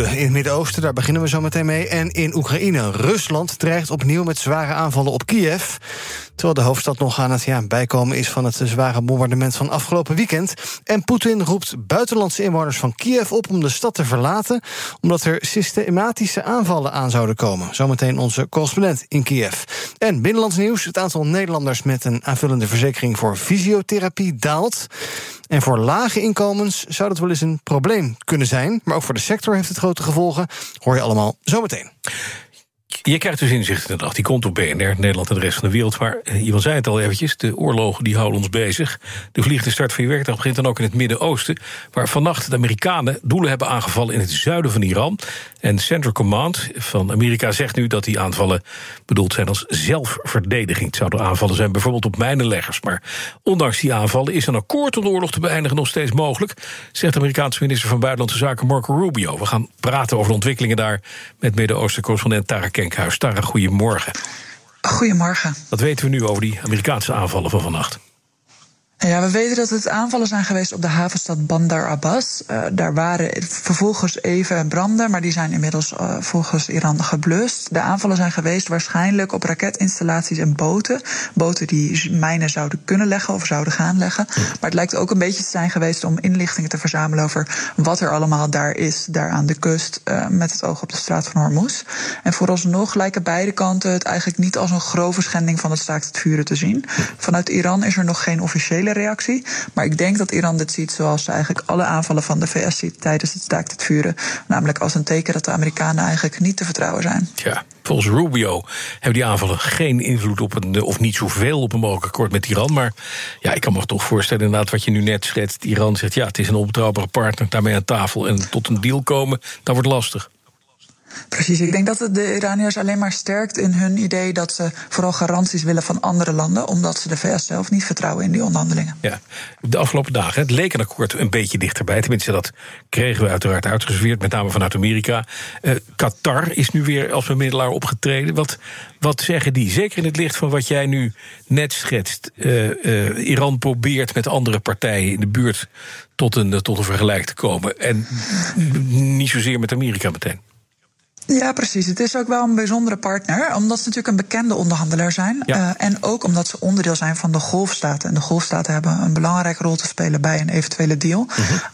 woeden in het Midden-Oosten, daar beginnen we zo meteen mee. En in Oekraïne. Rusland dreigt opnieuw met zware aanvallen op Kiev, terwijl de hoofdstad nog aan het bijkomen is van het zware bombardement van afgelopen weekend. En Poetin roept buitenlandse inwoners van Kiev op om de stad te verlaten, omdat er systematische aanvallen aan zouden komen. Zometeen onze correspondent in Kiev. En binnenlands nieuws: het aantal Nederlanders met een aanvullende verzekering voor fysiotherapie daalt. En voor lage inkomens zou dat wel eens een probleem kunnen zijn. Maar ook voor de sector heeft het grote gevolgen. Hoor je allemaal zometeen. Je krijgt dus inzicht in de dag. Die komt op BNR, Nederland en de rest van de wereld. Maar iemand zei het al eventjes, de oorlogen die houden ons bezig. De vliegende start van je werkdag begint dan ook in het Midden-Oosten, waar vannacht de Amerikanen doelen hebben aangevallen in het zuiden van Iran. En Central Command van Amerika zegt nu dat die aanvallen bedoeld zijn als zelfverdediging. Het zouden aanvallen zijn bijvoorbeeld op mijnenleggers. Maar ondanks die aanvallen is een akkoord om de oorlog te beëindigen nog steeds mogelijk, zegt de Amerikaanse minister van Buitenlandse Zaken Marco Rubio. We gaan praten over de ontwikkelingen daar met Midden-Oosten-correspondent Tara Kenkhuis. Tara, goedemorgen. Goedemorgen. Wat weten we nu over die Amerikaanse aanvallen van vannacht? Ja, we weten dat het aanvallen zijn geweest op de havenstad Bandar Abbas. Daar waren vervolgens even branden, maar die zijn inmiddels volgens Iran geblust. De aanvallen zijn geweest waarschijnlijk op raketinstallaties en boten. Boten die mijnen zouden kunnen leggen of zouden gaan leggen. Maar het lijkt ook een beetje te zijn geweest om inlichtingen te verzamelen over wat er allemaal daar is, daar aan de kust, met het oog op de straat van Hormuz. En vooralsnog lijken beide kanten het eigenlijk niet als een grove schending van het staakt het vuren te zien. Vanuit Iran is er nog geen officiële reactie, maar ik denk dat Iran dit ziet zoals ze eigenlijk alle aanvallen van de VS ziet tijdens het staakt het vuren, namelijk als een teken dat de Amerikanen eigenlijk niet te vertrouwen zijn. Ja, volgens Rubio hebben die aanvallen geen invloed op of niet zoveel op een mogelijk akkoord met Iran, maar ja, ik kan me toch voorstellen inderdaad wat je nu net schetst. Iran zegt ja, het is een onbetrouwbare partner, daarmee aan tafel en tot een deal komen, dat wordt lastig. Precies, ik denk dat het de Iraniërs alleen maar sterkt in hun idee dat ze vooral garanties willen van andere landen, omdat ze de VS zelf niet vertrouwen in die onderhandelingen. Ja, de afgelopen dagen, het leek een akkoord een beetje dichterbij. Tenminste, dat kregen we uiteraard uitgeserveerd, met name vanuit Amerika. Qatar is nu weer als bemiddelaar opgetreden. Wat zeggen die? Zeker in het licht van wat jij nu net schetst. Iran probeert met andere partijen in de buurt tot een vergelijk te komen. En niet zozeer met Amerika meteen. Ja, precies. Het is ook wel een bijzondere partner, omdat ze natuurlijk een bekende onderhandelaar zijn. Ja. En ook omdat ze onderdeel zijn van de Golfstaten. En de Golfstaten hebben een belangrijke rol te spelen bij een eventuele deal.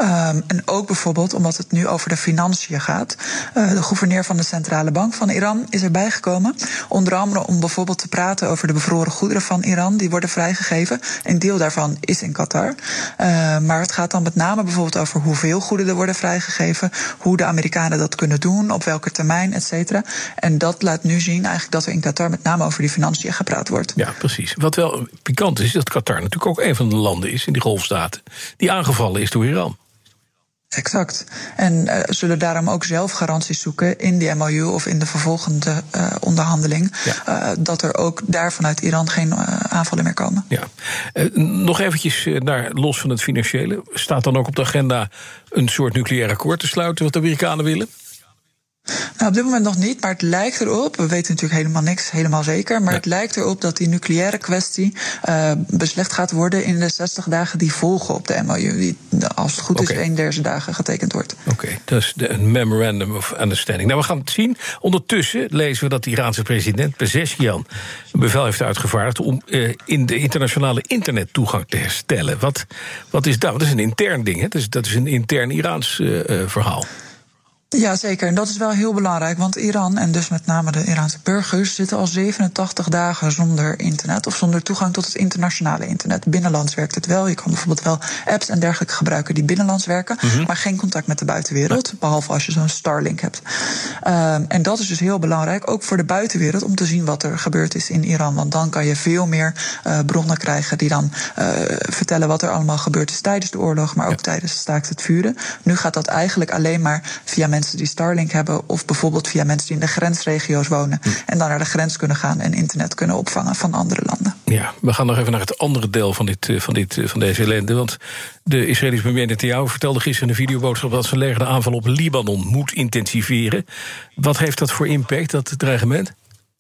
En ook bijvoorbeeld omdat het nu over de financiën gaat. De gouverneur van de Centrale Bank van Iran is erbij gekomen. Onder andere om bijvoorbeeld te praten over de bevroren goederen van Iran. Die worden vrijgegeven. Een deel daarvan is in Qatar. Maar het gaat dan met name bijvoorbeeld over hoeveel goederen er worden vrijgegeven. Hoe de Amerikanen dat kunnen doen, op welke termijn, et cetera. En dat laat nu zien eigenlijk dat er in Qatar met name over die financiën gepraat wordt. Ja, precies. Wat wel pikant is dat Qatar natuurlijk ook een van de landen is in die Golfstaten die aangevallen is door Iran. Exact. En zullen daarom ook zelf garanties zoeken in die MOU of in de vervolgende onderhandeling. Ja. Dat er ook daar vanuit Iran geen aanvallen meer komen. Ja. Nog eventjes los van het financiële. Staat dan ook op de agenda een soort nucleair akkoord te sluiten wat de Amerikanen willen? Nou, op dit moment nog niet, maar het lijkt erop, we weten natuurlijk helemaal niks, helemaal zeker, maar het lijkt erop dat die nucleaire kwestie beslecht gaat worden in de 60 dagen die volgen op de MOU, die als het goed is een deze dagen getekend wordt. Oké, dus de Memorandum of Understanding. Nou, we gaan het zien. Ondertussen lezen we dat de Iraanse president Pezeshkian een bevel heeft uitgevaardigd om in de internationale internettoegang te herstellen. Wat is dat? Dat is een intern ding, hè? Dat is een intern Iraans verhaal. Ja, zeker. En dat is wel heel belangrijk, want Iran, en dus met name de Iraanse burgers, zitten al 87 dagen zonder internet of zonder toegang tot het internationale internet. Binnenlands werkt het wel. Je kan bijvoorbeeld wel apps en dergelijke gebruiken die binnenlands werken, maar geen contact met de buitenwereld, behalve als je zo'n Starlink hebt. En dat is dus heel belangrijk, ook voor de buitenwereld, om te zien wat er gebeurd is in Iran. Want dan kan je veel meer bronnen krijgen die dan vertellen wat er allemaal gebeurd is tijdens de oorlog, maar ook tijdens het staakt het vuren. Nu gaat dat eigenlijk alleen maar via mensen die Starlink hebben, of bijvoorbeeld via mensen die in de grensregio's wonen en dan naar de grens kunnen gaan en internet kunnen opvangen van andere landen. Ja, we gaan nog even naar het andere deel van deze ellende. Want de Israëlische premier Netanyahu vertelde gisteren in een videoboodschap dat zijn leger de aanval op Libanon moet intensiveren. Wat heeft dat voor impact, dat dreigement?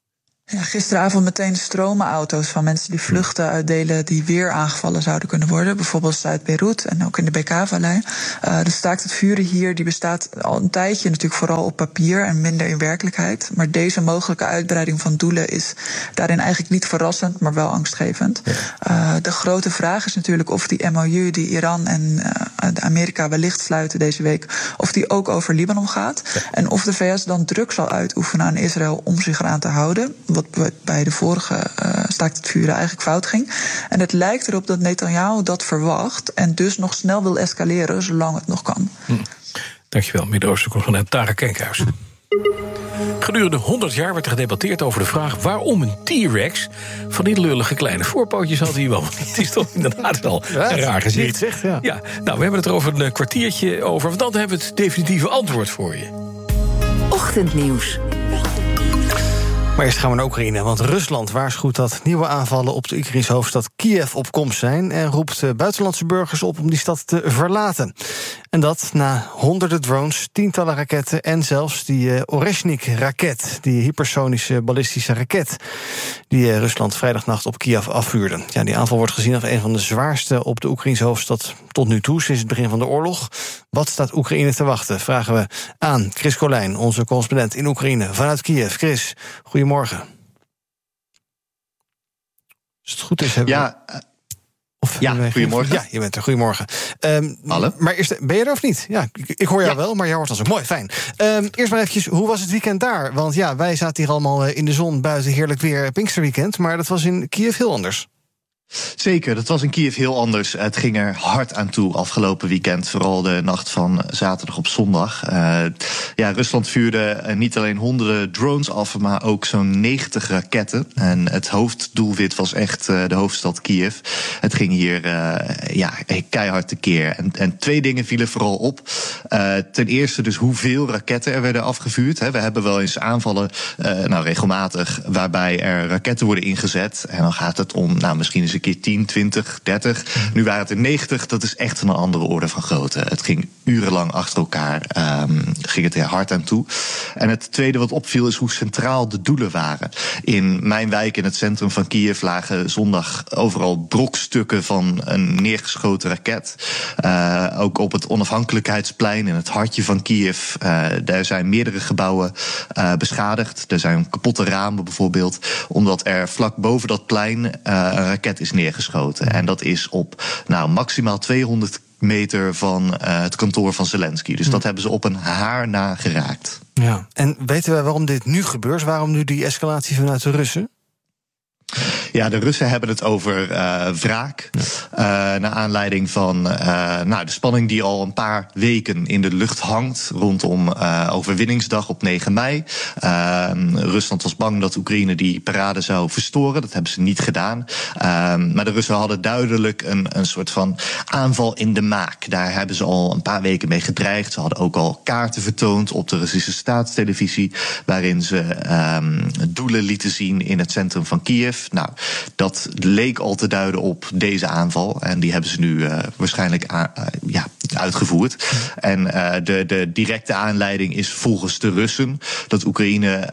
Ja, gisteravond meteen stromenauto's van mensen die vluchten uit delen die weer aangevallen zouden kunnen worden. Bijvoorbeeld Zuid-Beirut en ook in de Bekaa-vallei. De staakt het vuren hier die bestaat al een tijdje natuurlijk vooral op papier en minder in werkelijkheid. Maar deze mogelijke uitbreiding van doelen is daarin eigenlijk niet verrassend, maar wel angstgevend. De grote vraag is natuurlijk of die MOU die Iran en Amerika wellicht sluiten deze week, of die ook over Libanon gaat. Ja. En of de VS dan druk zal uitoefenen aan Israël om zich eraan te houden. Wat bij de vorige staakt het vuren eigenlijk fout ging. En het lijkt erop dat Netanyahu dat verwacht en dus nog snel wil escaleren zolang het nog kan. Dankjewel, Midden-Oosten-correspondent Tara Kenkhuis. Gedurende 100 jaar werd er gedebatteerd over de vraag waarom een T-Rex van die lullige kleine voorpootjes had hier wel. Het is toch inderdaad wel een raar gezicht. Zegt, ja. Ja, nou, we hebben het er over een kwartiertje over, want dan hebben we het definitieve antwoord voor je. Ochtendnieuws. Maar eerst gaan we naar Oekraïne, want Rusland waarschuwt dat nieuwe aanvallen op de Oekraïnse hoofdstad Kiev op komst zijn en roept buitenlandse burgers op om die stad te verlaten. En dat na honderden drones, tientallen raketten en zelfs die Oreshnik-raket, die hypersonische ballistische raket, die Rusland vrijdagnacht op Kiev afvuurde. Ja, die aanval wordt gezien als een van de zwaarste op de Oekraïnse hoofdstad tot nu toe, sinds het begin van de oorlog. Wat staat Oekraïne te wachten? Vragen we aan Chris Colijn, onze correspondent in Oekraïne, vanuit Kiev. Chris, goedemorgen. Als het goed is, hebben we... Goedemorgen. Ja, je bent er. Goedemorgen. Hallo. Maar eerst, ben je er of niet? Ja, ik hoor jou wel, maar jij hoort ons ook. Mooi, fijn. Eerst maar eventjes, hoe was het weekend daar? Want ja, wij zaten hier allemaal in de zon, buiten, heerlijk weer, Pinksterweekend. Maar dat was in Kiev heel anders. Zeker, dat was in Kiev heel anders. Het ging er hard aan toe afgelopen weekend. Vooral de nacht van zaterdag op zondag. Rusland vuurde niet alleen honderden drones af, maar ook zo'n 90 raketten. En het hoofddoelwit was echt de hoofdstad Kiev. Het ging hier keihard tekeer. En twee dingen vielen vooral op. Ten eerste dus hoeveel raketten er werden afgevuurd. We hebben wel eens aanvallen, regelmatig, waarbij er raketten worden ingezet. En dan gaat het om, misschien eens een keer 10, 20, 30. Nu waren het er 90, dat is echt van een andere orde van grootte. Het ging urenlang achter elkaar, ging het er hard aan toe. En het tweede wat opviel is hoe centraal de doelen waren. In mijn wijk, in het centrum van Kiev, lagen zondag overal brokstukken van een neergeschoten raket. Ook op het Onafhankelijkheidsplein, in het hartje van Kiev, daar zijn meerdere gebouwen beschadigd. Er zijn kapotte ramen bijvoorbeeld, omdat er vlak boven dat plein een raket is neergeschoten. En dat is op maximaal 200 meter van het kantoor van Zelensky. Dus dat hebben ze op een haar na geraakt. Ja. En weten we waarom dit nu gebeurt? Waarom nu die escalatie vanuit de Russen? Ja, de Russen hebben het over wraak. Naar aanleiding van de spanning die al een paar weken in de lucht hangt rondom overwinningsdag op 9 mei. Rusland was bang dat Oekraïne die parade zou verstoren. Dat hebben ze niet gedaan. Maar de Russen hadden duidelijk een soort van aanval in de maak. Daar hebben ze al een paar weken mee gedreigd. Ze hadden ook al kaarten vertoond op de Russische staatstelevisie, waarin ze doelen lieten zien in het centrum van Kiev. Nou, dat leek al te duiden op deze aanval. En die hebben ze nu waarschijnlijk uitgevoerd. En de directe aanleiding is volgens de Russen dat Oekraïne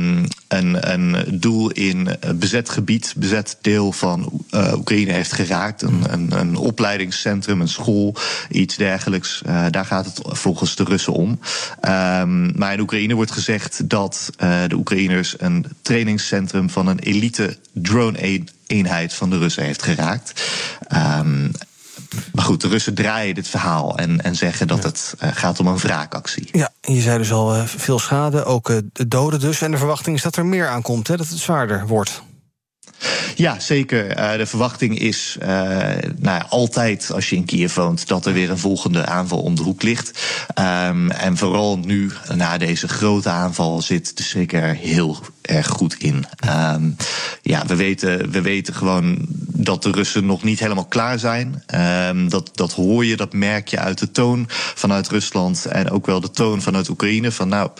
een doel in bezet gebied, bezet deel van Oekraïne heeft geraakt. Een opleidingscentrum, een school, iets dergelijks. Daar gaat het volgens de Russen om. Maar in Oekraïne wordt gezegd dat de Oekraïners een trainingscentrum van een elite drone-eenheid van de Russen heeft geraakt. Maar goed, de Russen draaien dit verhaal en zeggen dat het gaat om een wraakactie. Ja, en je zei dus al veel schade, ook doden dus. En de verwachting is dat er meer aankomt, dat het zwaarder wordt. Ja, zeker. De verwachting is altijd, als je in Kiev woont, dat er weer een volgende aanval om de hoek ligt. En vooral nu, na deze grote aanval, zit de schrik er heel erg goed in. We weten gewoon dat de Russen nog niet helemaal klaar zijn. Dat hoor je, dat merk je uit de toon vanuit Rusland en ook wel de toon vanuit Oekraïne.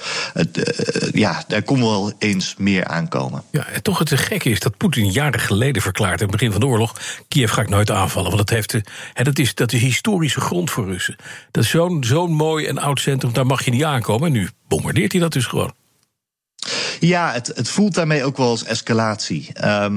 Er kon wel eens meer aankomen. Ja, en toch het gekke is dat Poetin jaren geleden verklaart aan het begin van de oorlog: Kiev ga ik nooit aanvallen, want dat is historische grond voor Russen. Dat is zo'n mooi en oud centrum, daar mag je niet aankomen. En nu bombardeert hij dat dus gewoon. Ja, het voelt daarmee ook wel als escalatie.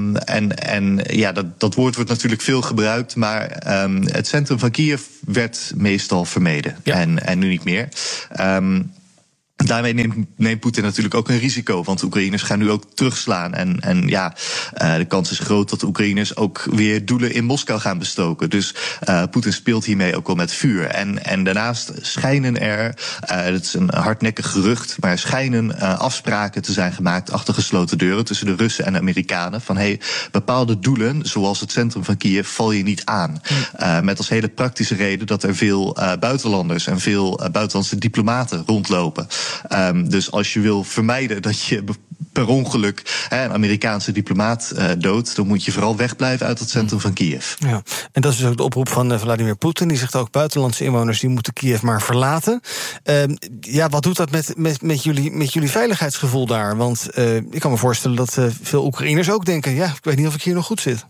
Dat woord wordt natuurlijk veel gebruikt, maar het centrum van Kiev werd meestal vermeden. Ja. En nu niet meer. Daarmee neemt Poetin natuurlijk ook een risico, want de Oekraïners gaan nu ook terugslaan. De kans is groot dat de Oekraïners ook weer doelen in Moskou gaan bestoken. Dus Poetin speelt hiermee ook wel met vuur. En daarnaast schijnen het is een hardnekkig gerucht, maar schijnen afspraken te zijn gemaakt achter gesloten deuren tussen de Russen en de Amerikanen. Van bepaalde doelen, zoals het centrum van Kiev, val je niet aan. Met als hele praktische reden dat er veel buitenlanders en veel buitenlandse diplomaten rondlopen. Dus als je wil vermijden dat je per ongeluk een Amerikaanse diplomaat doodt, dan moet je vooral wegblijven uit het centrum van Kiev. Ja, en dat is dus ook de oproep van Vladimir Poetin. Die zegt ook buitenlandse inwoners die moeten Kiev maar verlaten. Wat doet dat met jullie veiligheidsgevoel daar? Want ik kan me voorstellen dat veel Oekraïners ook denken, ik weet niet of ik hier nog goed zit.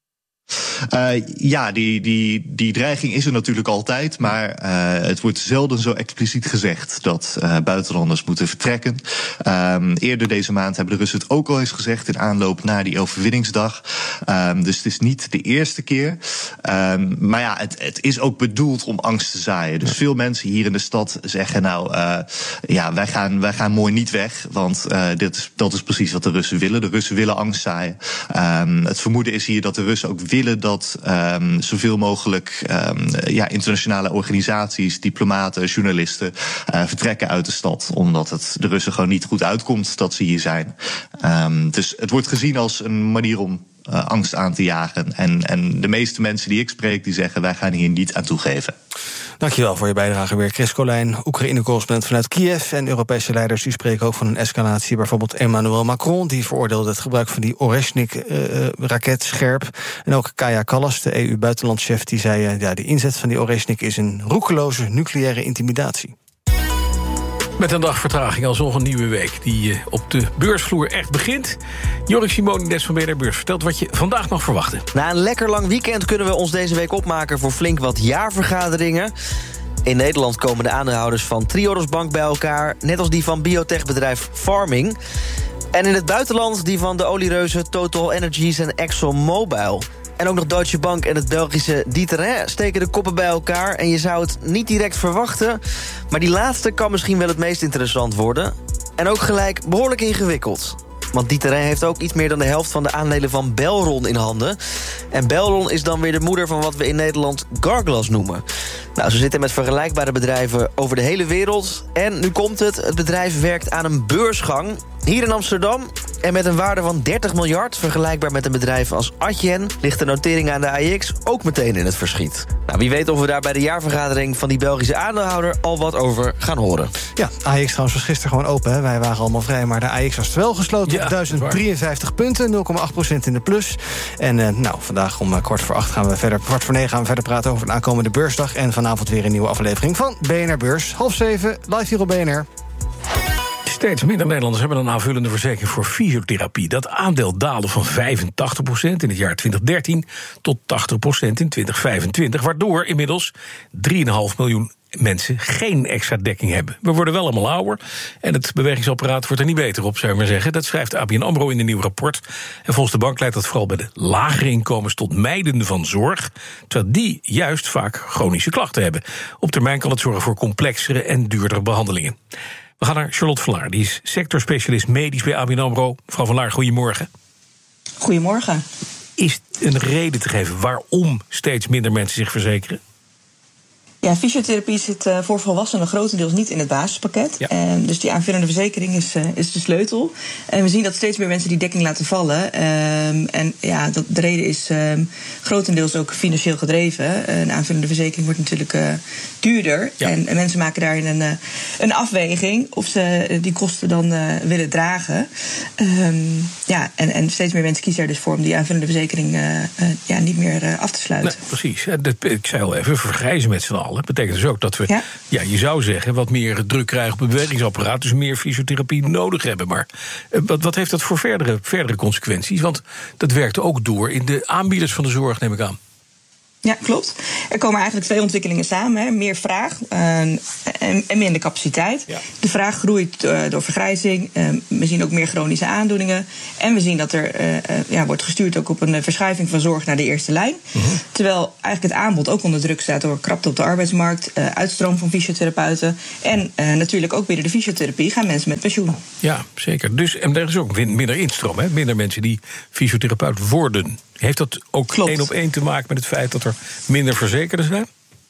Die dreiging is er natuurlijk altijd, maar het wordt zelden zo expliciet gezegd dat buitenlanders moeten vertrekken. Eerder deze maand hebben de Russen het ook al eens gezegd in aanloop naar die overwinningsdag. Dus het is niet de eerste keer. Het is ook bedoeld om angst te zaaien. Dus veel mensen hier in de stad zeggen wij gaan mooi niet weg, want dat is precies wat de Russen willen. De Russen willen angst zaaien. Het vermoeden is hier dat de Russen ook willen dat zoveel mogelijk internationale organisaties, diplomaten, journalisten vertrekken uit de stad, omdat het de Russen gewoon niet goed uitkomt dat ze hier zijn. Dus het wordt gezien als een manier om angst aan te jagen. En de meeste mensen die ik spreek, die zeggen wij gaan hier niet aan toegeven. Dankjewel voor je bijdrage weer, Chris Colijn, Oekraïne-correspondent vanuit Kiev. En Europese leiders die spreken ook van een escalatie. Bijvoorbeeld Emmanuel Macron, die veroordeelde het gebruik van die Oreshnik-raket scherp. En ook Kaja Kallas, de EU-buitenlandchef, die zei de inzet van die Oreshnik is een roekeloze nucleaire intimidatie. Met een dag vertraging alsnog een nieuwe week die op de beursvloer echt begint. Jorik Simonides van BNR Beurs vertelt wat je vandaag mag verwachten. Na een lekker lang weekend kunnen we ons deze week opmaken voor flink wat jaarvergaderingen. In Nederland komen de aandeelhouders van Triodos Bank bij elkaar, net als die van biotechbedrijf Pharming. En in het buitenland die van de oliereuzen Total Energies en ExxonMobil. En ook nog Deutsche Bank en het Belgische D'Ieteren steken de koppen bij elkaar. En je zou het niet direct verwachten, maar die laatste kan misschien wel het meest interessant worden. En ook gelijk behoorlijk ingewikkeld. Want D'Ieteren heeft ook iets meer dan de helft van de aandelen van Belron in handen. En Belron is dan weer de moeder van wat we in Nederland Carglass noemen. Nou, ze zitten met vergelijkbare bedrijven over de hele wereld. En nu komt het, het bedrijf werkt aan een beursgang hier in Amsterdam. En met een waarde van 30 miljard, vergelijkbaar met een bedrijf als Adyen, ligt de notering aan de AEX ook meteen in het verschiet. Nou, wie weet of we daar bij de jaarvergadering van die Belgische aandeelhouder al wat over gaan horen. Ja, AEX trouwens was gisteren gewoon open. Hè. Wij waren allemaal vrij, maar de AEX was wel gesloten op 1053 punten, 0,8% in de plus. En vandaag om 7:15 gaan we verder, 8:45 gaan we verder praten over de aankomende beursdag. En vanavond weer een nieuwe aflevering van BNR Beurs. 6:30, live hier op BNR. Steeds minder Nederlanders hebben een aanvullende verzekering voor fysiotherapie. Dat aandeel daalde van 85% in het jaar 2013 tot 80% in 2025... waardoor inmiddels 3,5 miljoen mensen geen extra dekking hebben. We worden wel allemaal ouder en het bewegingsapparaat wordt er niet beter op, zou je maar zeggen. Dat schrijft ABN AMRO in een nieuw rapport. En volgens de bank leidt dat vooral bij de lagere inkomens tot mijden van zorg, terwijl die juist vaak chronische klachten hebben. Op termijn kan het zorgen voor complexere en duurdere behandelingen. We gaan naar Charlotte van Laar, die is sectorspecialist medisch bij ABN AMRO. Mevrouw van Laar, goedemorgen. Goedemorgen. Is een reden te geven waarom steeds minder mensen zich verzekeren? Ja, fysiotherapie zit voor volwassenen grotendeels niet in het basispakket. Ja. Dus die aanvullende verzekering is de sleutel. En we zien dat steeds meer mensen die dekking laten vallen. De reden is grotendeels ook financieel gedreven. Een aanvullende verzekering wordt natuurlijk duurder. Ja. En mensen maken daarin een afweging of ze die kosten dan willen dragen. En steeds meer mensen kiezen er dus voor om die aanvullende verzekering niet meer af te sluiten. Nee, precies. Ik zei al even, we vergrijzen met z'n allen. Dat betekent dus ook dat we, je zou zeggen, wat meer druk krijgen op het bewegingsapparaat, dus meer fysiotherapie nodig hebben. Maar wat heeft dat voor verdere consequenties? Want dat werkt ook door in de aanbieders van de zorg, neem ik aan. Ja, klopt. Er komen eigenlijk twee ontwikkelingen samen. Hè. Meer vraag en minder capaciteit. Ja. De vraag groeit door vergrijzing. We zien ook meer chronische aandoeningen. En we zien dat er wordt gestuurd ook op een verschuiving van zorg naar de eerste lijn. Mm-hmm. Terwijl eigenlijk het aanbod ook onder druk staat door krapte op de arbeidsmarkt, uitstroom van fysiotherapeuten. En natuurlijk ook binnen de fysiotherapie gaan mensen met pensioen. Ja, zeker. Dus en er is ook minder instroom, hè? Minder mensen die fysiotherapeut worden. Heeft dat ook 1 op 1 te maken met het feit dat er minder verzekerden zijn?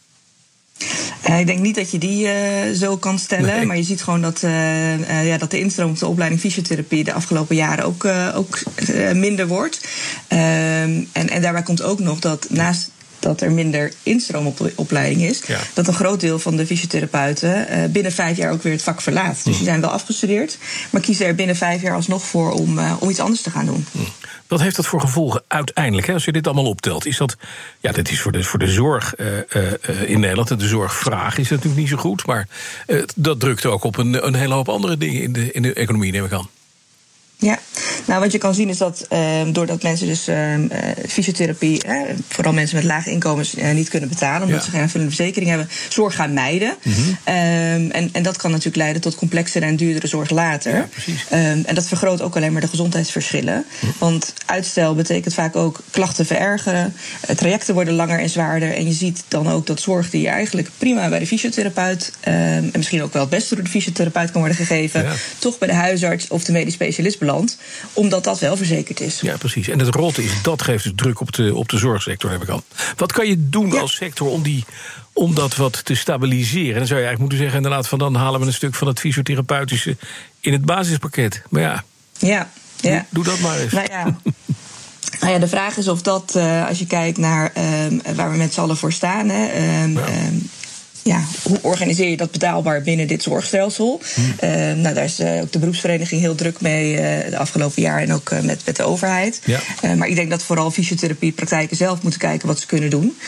Ik denk niet dat je die zo kan stellen. Nee. Maar je ziet gewoon dat de instroom op de opleiding fysiotherapie de afgelopen jaren ook minder wordt. En daarbij komt ook nog dat naast dat er minder instroom op de opleiding is, dat een groot deel van de fysiotherapeuten binnen 5 jaar ook weer het vak verlaat. Dus die zijn wel afgestudeerd, maar kiezen er binnen 5 jaar alsnog voor om iets anders te gaan doen. Wat heeft dat voor gevolgen uiteindelijk, hè, als je dit allemaal optelt? Is dat, dit is voor de zorg in Nederland, de zorgvraag is natuurlijk niet zo goed, maar dat drukt ook op een hele hoop andere dingen in de economie, neem ik aan. Ja, nou wat je kan zien is dat doordat mensen dus fysiotherapie, vooral mensen met lage inkomens, niet kunnen betalen, omdat ze geen aanvullende verzekering hebben, zorg gaan mijden. Mm-hmm. En dat kan natuurlijk leiden tot complexere en duurdere zorg later. Ja, precies. En dat vergroot ook alleen maar de gezondheidsverschillen. Mm-hmm. Want uitstel betekent vaak ook klachten verergeren, trajecten worden langer en zwaarder. En je ziet dan ook dat zorg die eigenlijk prima bij de fysiotherapeut, en misschien ook wel het beste door de fysiotherapeut kan worden gegeven, toch bij de huisarts of de medisch specialist belandt, omdat dat wel verzekerd is. Ja, precies. En het rotte is, dat geeft dus druk op de zorgsector, heb ik al. Wat kan je doen als sector om dat wat te stabiliseren? Dan zou je eigenlijk moeten zeggen, inderdaad, van dan halen we een stuk van het fysiotherapeutische in het basispakket. Maar doe dat maar eens. Nou ja, de vraag is of dat, als je kijkt naar waar we met z'n allen voor staan, hoe organiseer je dat betaalbaar binnen dit zorgstelsel? Daar is ook de beroepsvereniging heel druk mee de afgelopen jaar en ook met de overheid. Ja. Maar ik denk dat vooral fysiotherapiepraktijken zelf moeten kijken wat ze kunnen doen.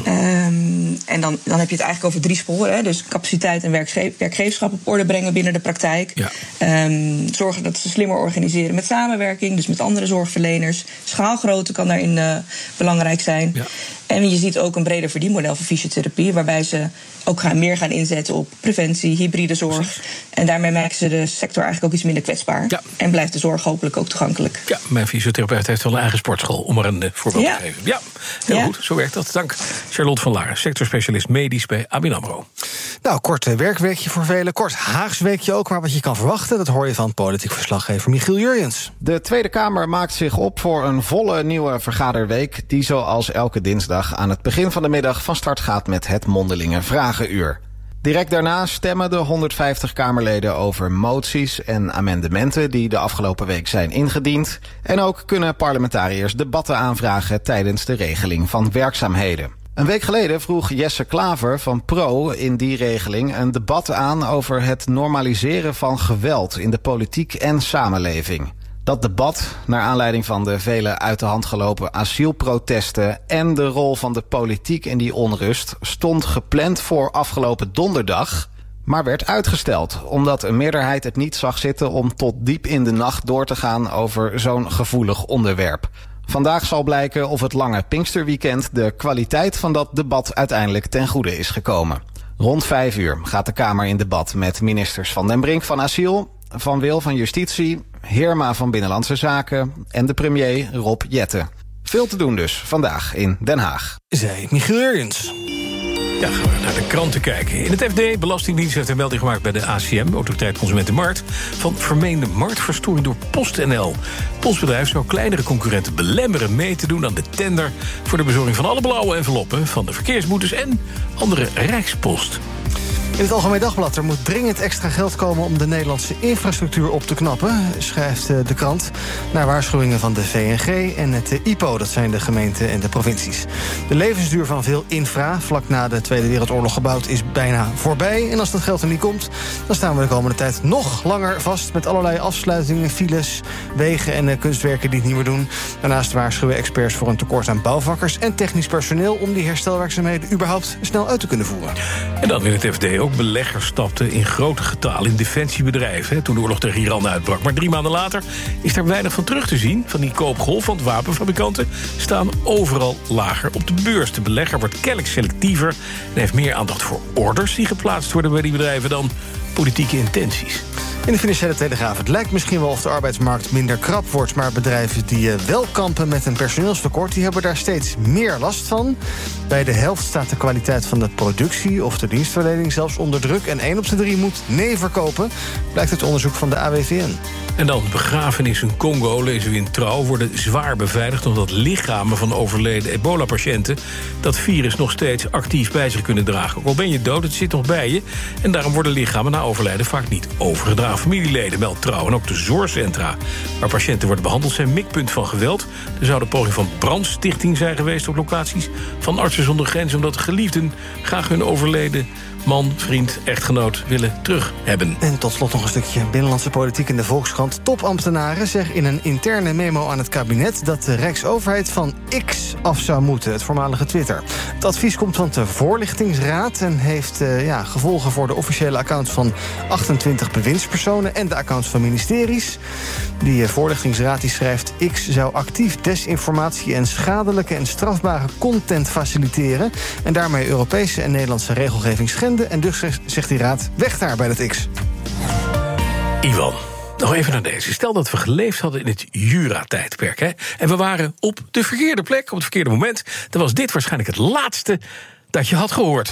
En dan heb je het eigenlijk over 3 sporen. Hè? Dus capaciteit en werkgeverschap op orde brengen binnen de praktijk. Ja. Zorgen dat ze slimmer organiseren met samenwerking, dus met andere zorgverleners. Schaalgrootte kan daarin belangrijk zijn. Ja. En je ziet ook een breder verdienmodel voor fysiotherapie, waarbij ze ook meer gaan inzetten op preventie, hybride zorg. Precies. En daarmee maken ze de sector eigenlijk ook iets minder kwetsbaar. Ja. En blijft de zorg hopelijk ook toegankelijk. Ja, mijn fysiotherapeut heeft wel een eigen sportschool, om er een voorbeeld te geven. Ja, heel goed, zo werkt dat. Dank Charlotte van Laar, sectorspecialist medisch bij ABN AMRO. Nou, kort werkweekje voor velen, kort Haags weekje ook, maar wat je kan verwachten, dat hoor je van politiek verslaggever Michiel Jurjens. De Tweede Kamer maakt zich op voor een volle nieuwe vergaderweek, die zoals elke dinsdag aan het begin van de middag van start gaat met het mondelinge vragenuur. Direct daarna stemmen de 150 Kamerleden over moties en amendementen die de afgelopen week zijn ingediend. En ook kunnen parlementariërs debatten aanvragen tijdens de regeling van werkzaamheden. Een week geleden vroeg Jesse Klaver van Pro in die regeling een debat aan over het normaliseren van geweld in de politiek en samenleving. Dat debat, naar aanleiding van de vele uit de hand gelopen asielprotesten en de rol van de politiek in die onrust, stond gepland voor afgelopen donderdag, maar werd uitgesteld, omdat een meerderheid het niet zag zitten om tot diep in de nacht door te gaan over zo'n gevoelig onderwerp. Vandaag zal blijken of het lange Pinksterweekend de kwaliteit van dat debat uiteindelijk ten goede is gekomen. Rond 5 uur gaat de Kamer in debat met ministers Van den Brink van Asiel, Van Wil van Justitie, Heerma van Binnenlandse Zaken en de premier Rob Jetten. Veel te doen dus vandaag in Den Haag. Zei Michiel Jurjens. Ja, gaan we naar de kranten kijken. In het FD, Belastingdienst heeft een melding gemaakt bij de ACM, Autoriteit Consumentenmarkt, van vermeende marktverstoring door PostNL. Het postbedrijf zou kleinere concurrenten belemmeren mee te doen aan de tender voor de bezorging van alle blauwe enveloppen, van de verkeersboetes en andere Rijkspost. In het Algemeen Dagblad, er moet dringend extra geld komen om de Nederlandse infrastructuur op te knappen, schrijft de krant, naar waarschuwingen van de VNG en het IPO, dat zijn de gemeenten en de provincies. De levensduur van veel infra, vlak na de Tweede Wereldoorlog gebouwd, is bijna voorbij. En als dat geld er niet komt, dan staan we de komende tijd nog langer vast met allerlei afsluitingen, files, wegen en kunstwerken die het niet meer doen. Daarnaast waarschuwen experts voor een tekort aan bouwvakkers en technisch personeel om die herstelwerkzaamheden überhaupt snel uit te kunnen voeren. En dan in het FD ook ook beleggers stapten in grote getalen in defensiebedrijven, toen de oorlog tegen Iran uitbrak. Maar 3 maanden later is daar weinig van terug te zien, van die koopgolf, want wapenfabrikanten staan overal lager op de beurs. De belegger wordt kennelijk selectiever en heeft meer aandacht voor orders die geplaatst worden bij die bedrijven dan politieke intenties. In de Financiële Telegraaf: het lijkt misschien wel of de arbeidsmarkt minder krap wordt, maar bedrijven die wel kampen met een personeelstekort, die hebben daar steeds meer last van. Bij de helft staat de kwaliteit van de productie of de dienstverlening zelfs onder druk. En 1 op de 3 moet nee verkopen, blijkt uit onderzoek van de AWVN. En dan begrafenissen in Congo, lezen we in Trouw, worden zwaar beveiligd omdat lichamen van overleden ebola-patiënten dat virus nog steeds actief bij zich kunnen dragen. Ook al ben je dood, het zit nog bij je. En daarom worden lichamen na overlijden vaak niet overgedragen. Familieleden, meldt Trouw. En ook de zorgcentra waar patiënten worden behandeld zijn mikpunt van geweld. Er zou de poging van brandstichting zijn geweest op locaties van Artsen zonder Grenzen, omdat de geliefden graag hun overleden man, vriend, echtgenoot willen terug hebben. En tot slot nog een stukje binnenlandse politiek in de Volkskrant. Topambtenaren zeggen in een interne memo aan het kabinet dat de Rijksoverheid van X af zou moeten, het voormalige Twitter. Het advies komt van de Voorlichtingsraad en heeft gevolgen voor de officiële accounts van 28 bewindspersonen en de accounts van ministeries. Die Voorlichtingsraad die schrijft: X zou actief desinformatie en schadelijke en strafbare content faciliteren en daarmee Europese en Nederlandse regelgeving schenden. En dus zegt die raad: weg daar bij dat X. Ivan, nog even naar deze. Stel dat we geleefd hadden in het Jura-tijdperk, hè? En we waren op de verkeerde plek, op het verkeerde moment. Dan was dit waarschijnlijk het laatste dat je had gehoord.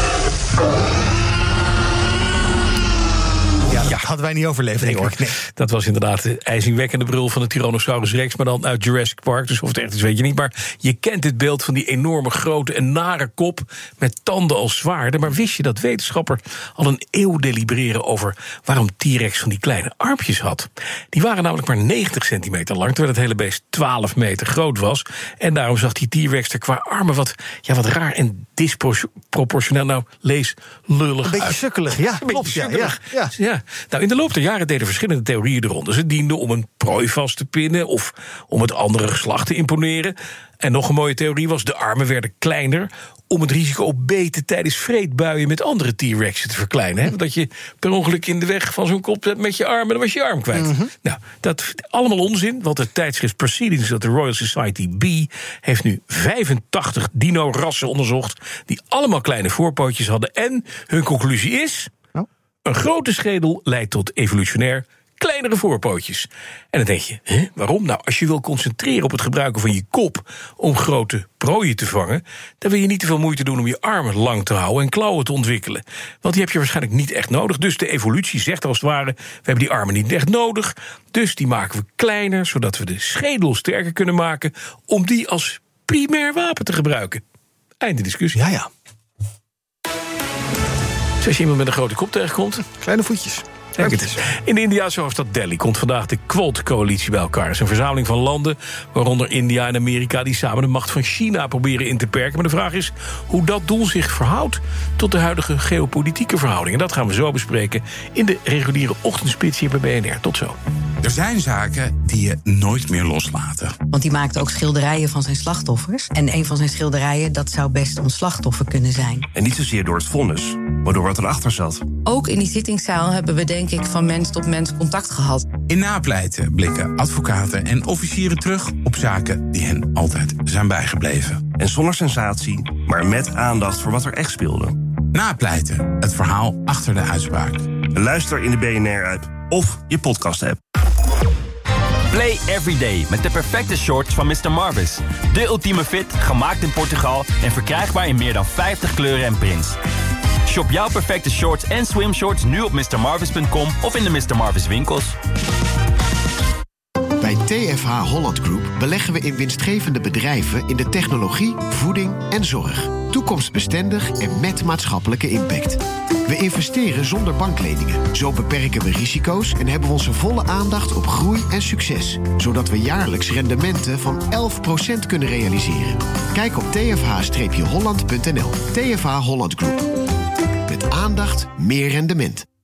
Ja, dat hadden wij niet overleefd, denk ik. Nee. Dat was inderdaad de ijzingwekkende brul van de Tyrannosaurus Rex, maar dan uit Jurassic Park. Dus of het echt is, weet je niet. Maar je kent dit beeld van die enorme grote en nare kop met tanden als zwaarden. Maar wist je dat wetenschappers al een eeuw delibereren over waarom T-Rex van die kleine armpjes had? Die waren namelijk maar 90 centimeter lang, terwijl het hele beest 12 meter groot was. En daarom zag die T-Rex er qua armen wat raar en disproportioneel, nou lees lullig een beetje uit. sukkelig, ja, klopt. Ja. Nou, in de loop der jaren deden verschillende theorieën de ronde. Ze dienden om een prooi vast te pinnen of om het andere geslacht te imponeren. En nog een mooie theorie was: de armen werden kleiner om het risico op beten tijdens vreedbuien met andere T-Rexen te verkleinen. Hè? Dat je per ongeluk in de weg van zo'n kop zet met je arm en dan was je arm kwijt. Mm-hmm. Nou, dat allemaal onzin, want het tijdschrift Proceedings of the Royal Society B heeft nu 85 dino-rassen onderzocht die allemaal kleine voorpootjes hadden. En hun conclusie is: een grote schedel leidt tot evolutionair kleinere voorpootjes. En dan denk je, waarom? Nou, als je wil concentreren op het gebruiken van je kop om grote prooien te vangen, dan wil je niet te veel moeite doen om je armen lang te houden en klauwen te ontwikkelen. Want die heb je waarschijnlijk niet echt nodig. Dus de evolutie zegt als het ware: we hebben die armen niet echt nodig. Dus die maken we kleiner, zodat we de schedel sterker kunnen maken om die als primair wapen te gebruiken. Einde discussie. Ja. Als je iemand met een grote kop tegenkomt, kleine voetjes. In de Indiase hoofdstad Delhi komt vandaag de Quad-coalitie bij elkaar. Het is een verzameling van landen, waaronder India en Amerika, die samen de macht van China proberen in te perken. Maar de vraag is hoe dat doel zich verhoudt tot de huidige geopolitieke verhoudingen. Dat gaan we zo bespreken in de reguliere ochtendspits hier bij BNR. Tot zo. Er zijn zaken die je nooit meer loslaten. Want die maakte ook schilderijen van zijn slachtoffers. En een van zijn schilderijen, dat zou best ons slachtoffer kunnen zijn. En niet zozeer door het vonnis, maar door wat erachter zat. Ook in die zittingszaal hebben we denk ik van mens tot mens contact gehad. In Napleiten blikken advocaten en officieren terug op zaken die hen altijd zijn bijgebleven. En zonder sensatie, maar met aandacht voor wat er echt speelde. Napleiten, het verhaal achter de uitspraak. Luister in de BNR-app of je podcast-app. Play everyday met de perfecte shorts van Mr. Marvis. De ultieme fit, gemaakt in Portugal en verkrijgbaar in meer dan 50 kleuren en prints. Shop jouw perfecte shorts en swimshorts nu op mrmarvis.com of in de Mr. Marvis winkels. Bij TFH Holland Group beleggen we in winstgevende bedrijven in de technologie, voeding en zorg. Toekomstbestendig en met maatschappelijke impact. We investeren zonder bankleningen. Zo beperken we risico's en hebben we onze volle aandacht op groei en succes. Zodat we jaarlijks rendementen van 11% kunnen realiseren. Kijk op tfh-holland.nl. TFH Holland Group. Met aandacht meer rendement.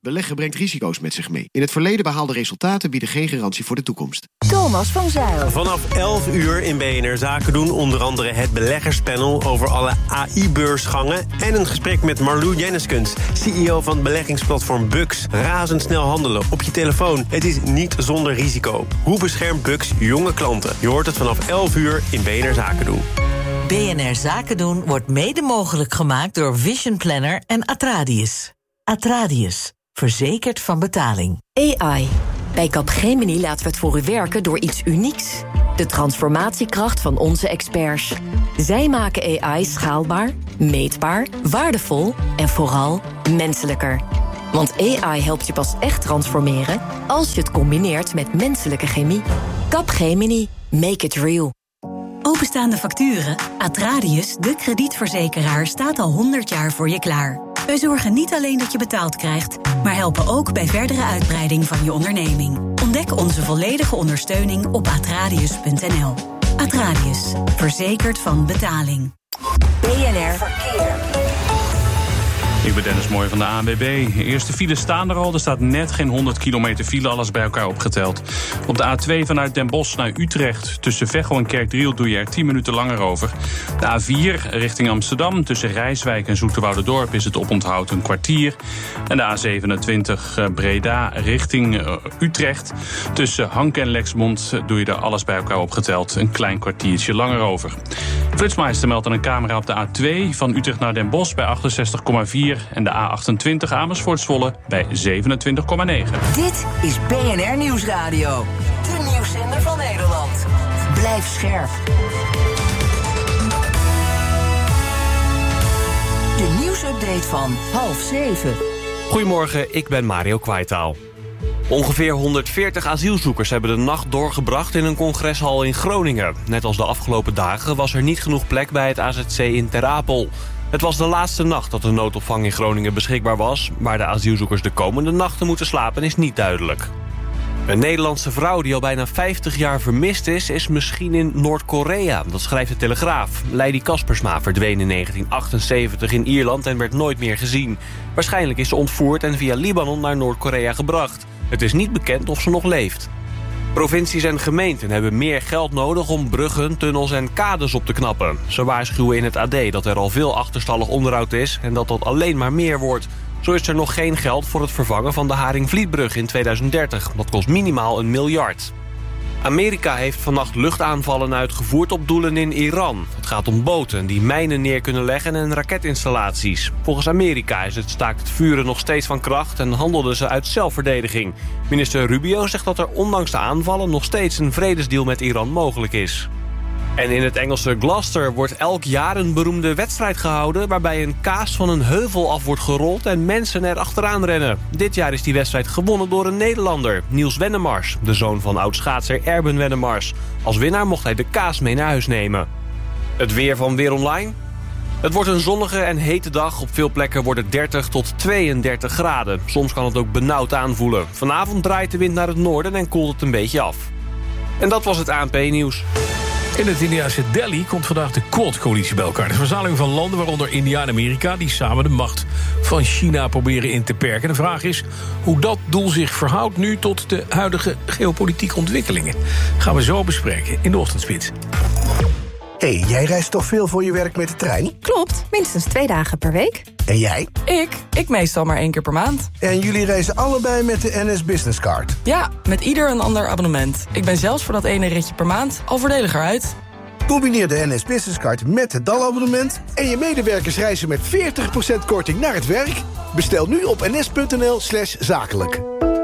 Beleggen brengt risico's met zich mee. In het verleden behaalde resultaten bieden geen garantie voor de toekomst. Thomas van Zijl. Vanaf 11 uur in BNR Zaken doen onder andere het beleggerspanel over alle AI-beursgangen en een gesprek met Marlou Jenneskens, CEO van beleggingsplatform Bux. Razendsnel handelen op je telefoon. Het is niet zonder risico. Hoe beschermt Bux jonge klanten? Je hoort het vanaf 11 uur in BNR Zaken doen. BNR Zaken doen wordt mede mogelijk gemaakt door Vision Planner en Atradius. Atradius, verzekerd van betaling. AI. Bij Capgemini laten we het voor u werken door iets unieks. De transformatiekracht van onze experts. Zij maken AI schaalbaar, meetbaar, waardevol en vooral menselijker. Want AI helpt je pas echt transformeren als je het combineert met menselijke chemie. Capgemini. Make it real. Openstaande facturen. Atradius, de kredietverzekeraar, staat al 100 jaar voor je klaar. Wij zorgen niet alleen dat je betaald krijgt, maar helpen ook bij verdere uitbreiding van je onderneming. Ontdek onze volledige ondersteuning op atradius.nl. Atradius, verzekerd van betaling. BNR Verkeer. Ik ben Dennis Mooij van de ANWB. De eerste files staan er al. Er staat net geen 100 kilometer file, alles bij elkaar opgeteld. Op de A2 vanuit Den Bosch naar Utrecht. Tussen Veghel en Kerkdriel doe je er 10 minuten langer over. De A4 richting Amsterdam. Tussen Rijswijk en Zoeterwouderdorp is het oponthoud een kwartier. En de A27 Breda richting Utrecht. Tussen Hank en Lexmond doe je er alles bij elkaar opgeteld een klein kwartiertje langer over. Flitsmeister meldt aan een camera op de A2 van Utrecht naar Den Bosch bij 68,4. En de A28 Amersfoort-Zwolle bij 27,9. Dit is BNR Nieuwsradio. De nieuwszender van Nederland. Blijf scherp. De nieuwsupdate van 6:30. Goedemorgen, ik ben Mario Kwaitaal. Ongeveer 140 asielzoekers hebben de nacht doorgebracht in een congreshal in Groningen. Net als de afgelopen dagen was er niet genoeg plek bij het AZC in Ter Apel. Het was de laatste nacht dat de noodopvang in Groningen beschikbaar was. Waar de asielzoekers de komende nachten moeten slapen is niet duidelijk. Een Nederlandse vrouw die al bijna 50 jaar vermist is misschien in Noord-Korea. Dat schrijft de Telegraaf. Lady Kaspersma verdween in 1978 in Ierland en werd nooit meer gezien. Waarschijnlijk is ze ontvoerd en via Libanon naar Noord-Korea gebracht. Het is niet bekend of ze nog leeft. Provincies en gemeenten hebben meer geld nodig om bruggen, tunnels en kades op te knappen. Ze waarschuwen in het AD dat er al veel achterstallig onderhoud is en dat alleen maar meer wordt. Zo is er nog geen geld voor het vervangen van de Haringvlietbrug in 2030. Dat kost minimaal $1 miljard. Amerika heeft vannacht luchtaanvallen uitgevoerd op doelen in Iran. Het gaat om boten die mijnen neer kunnen leggen en raketinstallaties. Volgens Amerika is het staakt het vuren nog steeds van kracht en handelden ze uit zelfverdediging. Minister Rubio zegt dat er ondanks de aanvallen nog steeds een vredesdeal met Iran mogelijk is. En in het Engelse Gloucester wordt elk jaar een beroemde wedstrijd gehouden waarbij een kaas van een heuvel af wordt gerold en mensen er achteraan rennen. Dit jaar is die wedstrijd gewonnen door een Nederlander, Niels Wennemars, de zoon van oud-schaatser Erben Wennemars. Als winnaar mocht hij de kaas mee naar huis nemen. Het weer van Weer Online. Het wordt een zonnige en hete dag. Op veel plekken wordt het 30 tot 32 graden. Soms kan het ook benauwd aanvoelen. Vanavond draait de wind naar het noorden en koelt het een beetje af. En dat was het ANP-nieuws. In het Indiase Delhi komt vandaag de Quad-coalitie bij elkaar. De verzameling van landen, waaronder India en Amerika, die samen de macht van China proberen in te perken. De vraag is hoe dat doel zich verhoudt nu tot de huidige geopolitieke ontwikkelingen. Gaan we zo bespreken in de Ochtendspits. Hey, jij reist toch veel voor je werk met de trein? Klopt, minstens 2 dagen per week. En jij? Ik meestal maar 1 keer per maand. En jullie reizen allebei met de NS Business Card? Ja, met ieder een ander abonnement. Ik ben zelfs voor dat ene ritje per maand al voordeliger uit. Combineer de NS Business Card met het DAL-abonnement en je medewerkers reizen met 40% korting naar het werk. Bestel nu op ns.nl/zakelijk.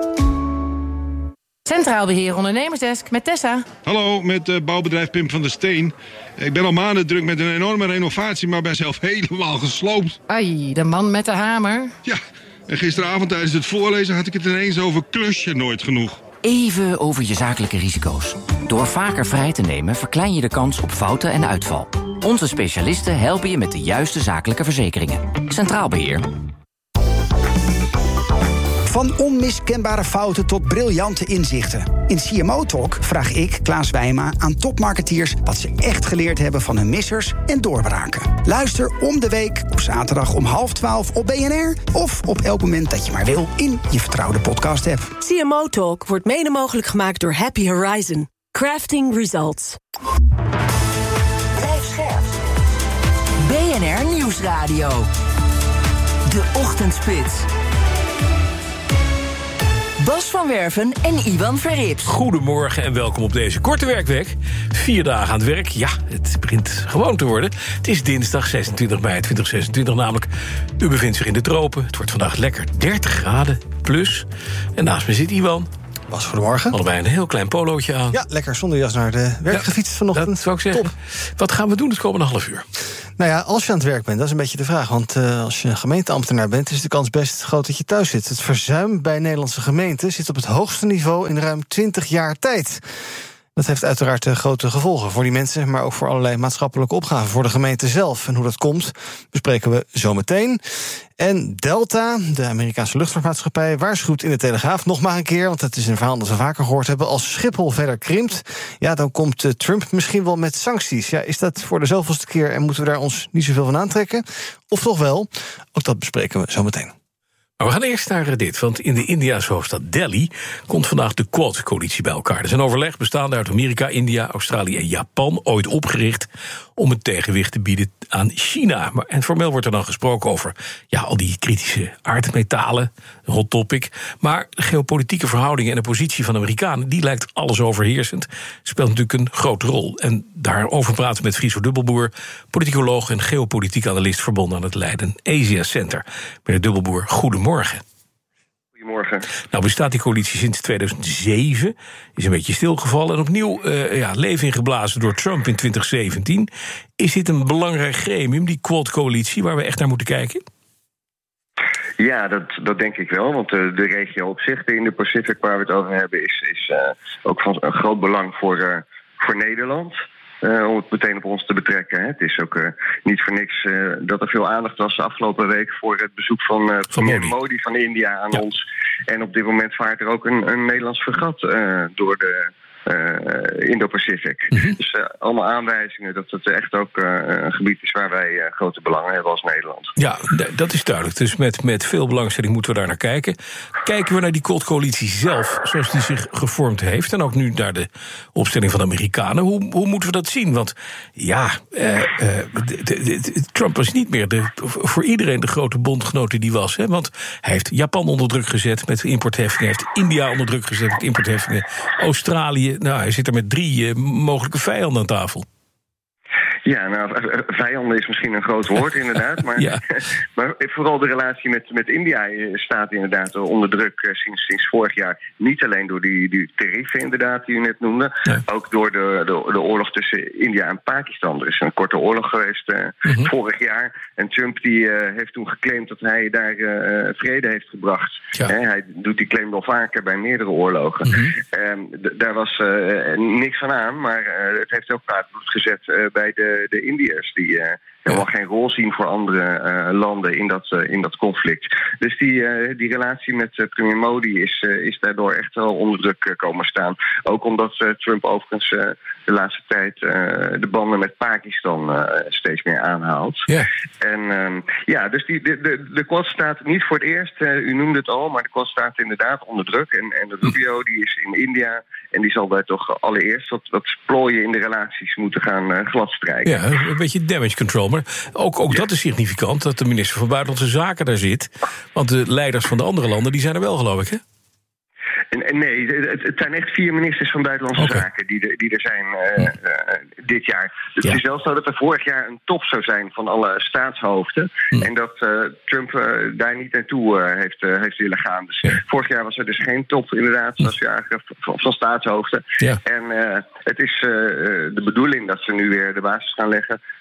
Centraal Beheer Ondernemersdesk met Tessa. Hallo, met bouwbedrijf Pim van der Steen. Ik ben al maanden druk met een enorme renovatie, maar ben zelf helemaal gesloopt. Ai, de man met de hamer. Ja, en gisteravond tijdens het voorlezen had ik het ineens over klusje nooit genoeg. Even over je zakelijke risico's. Door vaker vrij te nemen verklein je de kans op fouten en uitval. Onze specialisten helpen je met de juiste zakelijke verzekeringen. Centraal Beheer. Van onmiskenbare fouten tot briljante inzichten. In CMO Talk vraag ik, Klaas Wijma, aan topmarketeers wat ze echt geleerd hebben van hun missers en doorbraken. Luister om de week op zaterdag om 11:30 op BNR of op elk moment dat je maar wil in je vertrouwde podcast-app. CMO Talk wordt mede mogelijk gemaakt door Happy Horizon. Crafting Results. Blijf scherp. BNR Nieuwsradio. De Ochtendspits. Bas van Werven en Iwan Verrips. Goedemorgen en welkom op deze korte werkweek. 4 dagen aan het werk. Ja, het begint gewoon te worden. Het is dinsdag 26 mei 2026 namelijk. U bevindt zich in de tropen. Het wordt vandaag lekker 30 graden plus. En naast me zit Iwan. Bas, goedemorgen. Allebei een heel klein polootje aan. Ja, lekker zonder jas naar de werk gefietst vanochtend. Dat zou ik zeggen. Top. Wat gaan we doen het komende half uur? Nou ja, als je aan het werk bent, dat is een beetje de vraag. Want als je een gemeenteambtenaar bent, is de kans best groot dat je thuis zit. Het verzuim bij Nederlandse gemeenten zit op het hoogste niveau in ruim 20 jaar tijd. Dat heeft uiteraard grote gevolgen voor die mensen, maar ook voor allerlei maatschappelijke opgaven voor de gemeente zelf. En hoe dat komt, bespreken we zo meteen. En Delta, de Amerikaanse luchtvaartmaatschappij, waarschuwt in de Telegraaf nog maar een keer, want het is een verhaal dat we vaker gehoord hebben, als Schiphol verder krimpt, ja, dan komt Trump misschien wel met sancties. Ja, is dat voor de zoveelste keer en moeten we daar ons niet zoveel van aantrekken? Of toch wel? Ook dat bespreken we zo meteen. Maar we gaan eerst naar dit, want in de Indiase hoofdstad Delhi komt vandaag de Quad-coalitie bij elkaar. Er is een overleg bestaande uit Amerika, India, Australië en Japan, ooit opgericht om een tegenwicht te bieden aan China. En formeel wordt er dan gesproken over al die kritische aardmetalen, een hot topic. Maar de geopolitieke verhoudingen en de positie van de Amerikanen, die lijkt alles overheersend, speelt natuurlijk een grote rol. En daarover praten we met Friso Dubbelboer, politicoloog en geopolitiek analist verbonden aan het Leiden Asia Center. Meneer Dubbelboer, goedemorgen. Goedemorgen. Nou bestaat die coalitie sinds 2007, is een beetje stilgevallen en opnieuw leven ingeblazen door Trump in 2017. Is dit een belangrijk gremium, die Quad-coalitie, waar we echt naar moeten kijken? Ja, dat denk ik wel, want de regio op zich, de Indo-Pacific waar we het over hebben, is ook van een groot belang voor Nederland. Om het meteen op ons te betrekken. Het is ook niet voor niks dat er veel aandacht was de afgelopen week voor het bezoek van Modi van India aan ons. En op dit moment vaart er ook een Nederlands fregat door de Indo-Pacific. Dus allemaal aanwijzingen dat het echt ook een gebied is waar wij grote belangen hebben als Nederland. Ja, dat is duidelijk. Dus met veel belangstelling moeten we daar naar kijken. Kijken we naar die Quad-coalitie zelf, zoals die zich gevormd heeft, en ook nu naar de opstelling van de Amerikanen. Hoe moeten we dat zien? Want Trump was niet meer voor iedereen de grote bondgenoot die was. Hè? Want hij heeft Japan onder druk gezet met importheffingen, heeft India onder druk gezet met importheffingen, Australië. Nou, hij zit er met 3 mogelijke vijanden aan tafel. Ja, nou, vijanden is misschien een groot woord inderdaad. Maar, maar vooral de relatie met India staat inderdaad onder druk sinds vorig jaar. Niet alleen door die tarieven inderdaad die u net noemde. Ja. Ook door de oorlog tussen India en Pakistan. Er is een korte oorlog geweest vorig jaar. En Trump die heeft toen geclaimd dat hij daar vrede heeft gebracht. Ja. Hij doet die claim wel vaker bij meerdere oorlogen. Daar was niks van aan, maar het heeft ook bloed gezet bij de Indiërs die helemaal geen rol zien voor andere landen in dat conflict. Dus die relatie met premier Modi is daardoor echt wel onder druk komen staan. Ook omdat Trump overigens de laatste tijd de banden met Pakistan steeds meer aanhaalt. Yeah. En dus de Quad staat niet voor het eerst, u noemde het al, maar de Quad staat inderdaad onder druk. En de Rubio die is in India en die zal daar toch allereerst wat plooien in de relaties moeten gaan gladstrijken. Ja, een beetje damage control. Maar ook dat is significant, dat de minister van Buitenlandse Zaken daar zit. Want de leiders van de andere landen, die zijn er wel, geloof ik, hè? Nee, het zijn echt 4 ministers van Buitenlandse Zaken die er zijn dit jaar. Het is wel zo dat er vorig jaar een top zou zijn van alle staatshoofden. En dat Trump daar niet naartoe heeft willen gaan. Dus vorig jaar was er dus geen top, inderdaad, zoals je aangaf, van staatshoofden. Ja. En het is de bedoeling dat ze nu weer de basis gaan leggen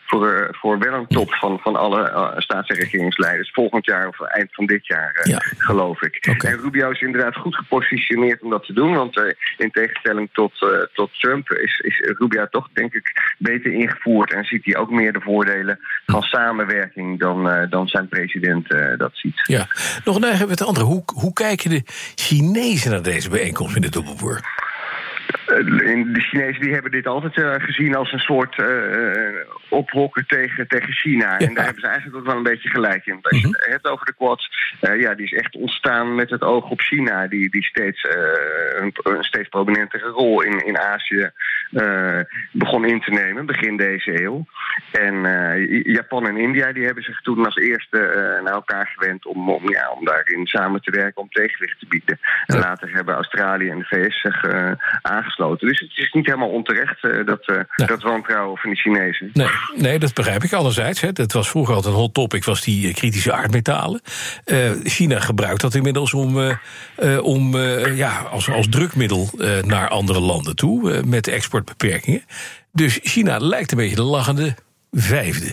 voor wel een top van alle staats- en regeringsleiders. Volgend jaar of eind van dit jaar, geloof ik. Okay. En Rubio is inderdaad goed gepositioneerd om dat te doen. Want in tegenstelling tot Trump is Rubio toch, denk ik, beter ingevoerd. En ziet hij ook meer de voordelen van samenwerking dan zijn president dat ziet. Ja, nog een eigen met de andere. Hoe kijken de Chinezen naar deze bijeenkomst in de dubbelboer? De Chinezen die hebben dit altijd gezien als een soort ophokken tegen China. Ja. En daar hebben ze eigenlijk ook wel een beetje gelijk in. Als je het hebt over de Quad, die is echt ontstaan met het oog op China, die steeds een steeds prominentere rol in Azië begon in te nemen, begin deze eeuw. En Japan en India die hebben zich toen als eerste naar elkaar gewend om daarin samen te werken, om tegenwicht te bieden. En later hebben Australië en de VS zich aangesloten. Dus het is niet helemaal onterecht dat wantrouwen van de Chinezen. Nee, dat begrijp ik. Anderzijds, dat was vroeger altijd een hot topic, was die kritische aardmetalen. China gebruikt dat inmiddels als drukmiddel naar andere landen toe, met exportbeperkingen. Dus China lijkt een beetje de lachende vijfde.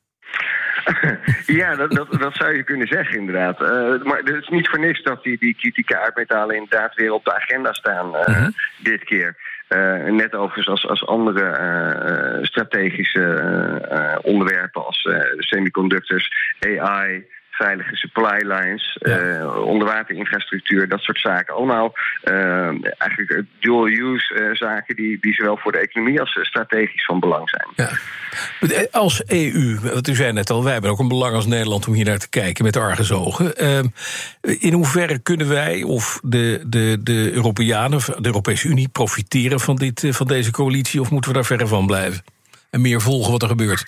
Ja, dat zou je kunnen zeggen, inderdaad. Maar het is niet voor niks dat die kritieke aardmetalen inderdaad weer op de agenda staan dit keer. Net overigens als andere strategische onderwerpen als semiconductors, AI, veilige supply lines, onderwaterinfrastructuur, dat soort zaken. Allemaal eigenlijk dual-use zaken die zowel voor de economie als strategisch van belang zijn. Ja. Als EU, want u zei net al, wij hebben ook een belang als Nederland om hier naar te kijken met argusogen. In hoeverre kunnen wij of de Europeanen, de Europese Unie, profiteren van deze coalitie, of moeten we daar verre van blijven en meer volgen wat er gebeurt?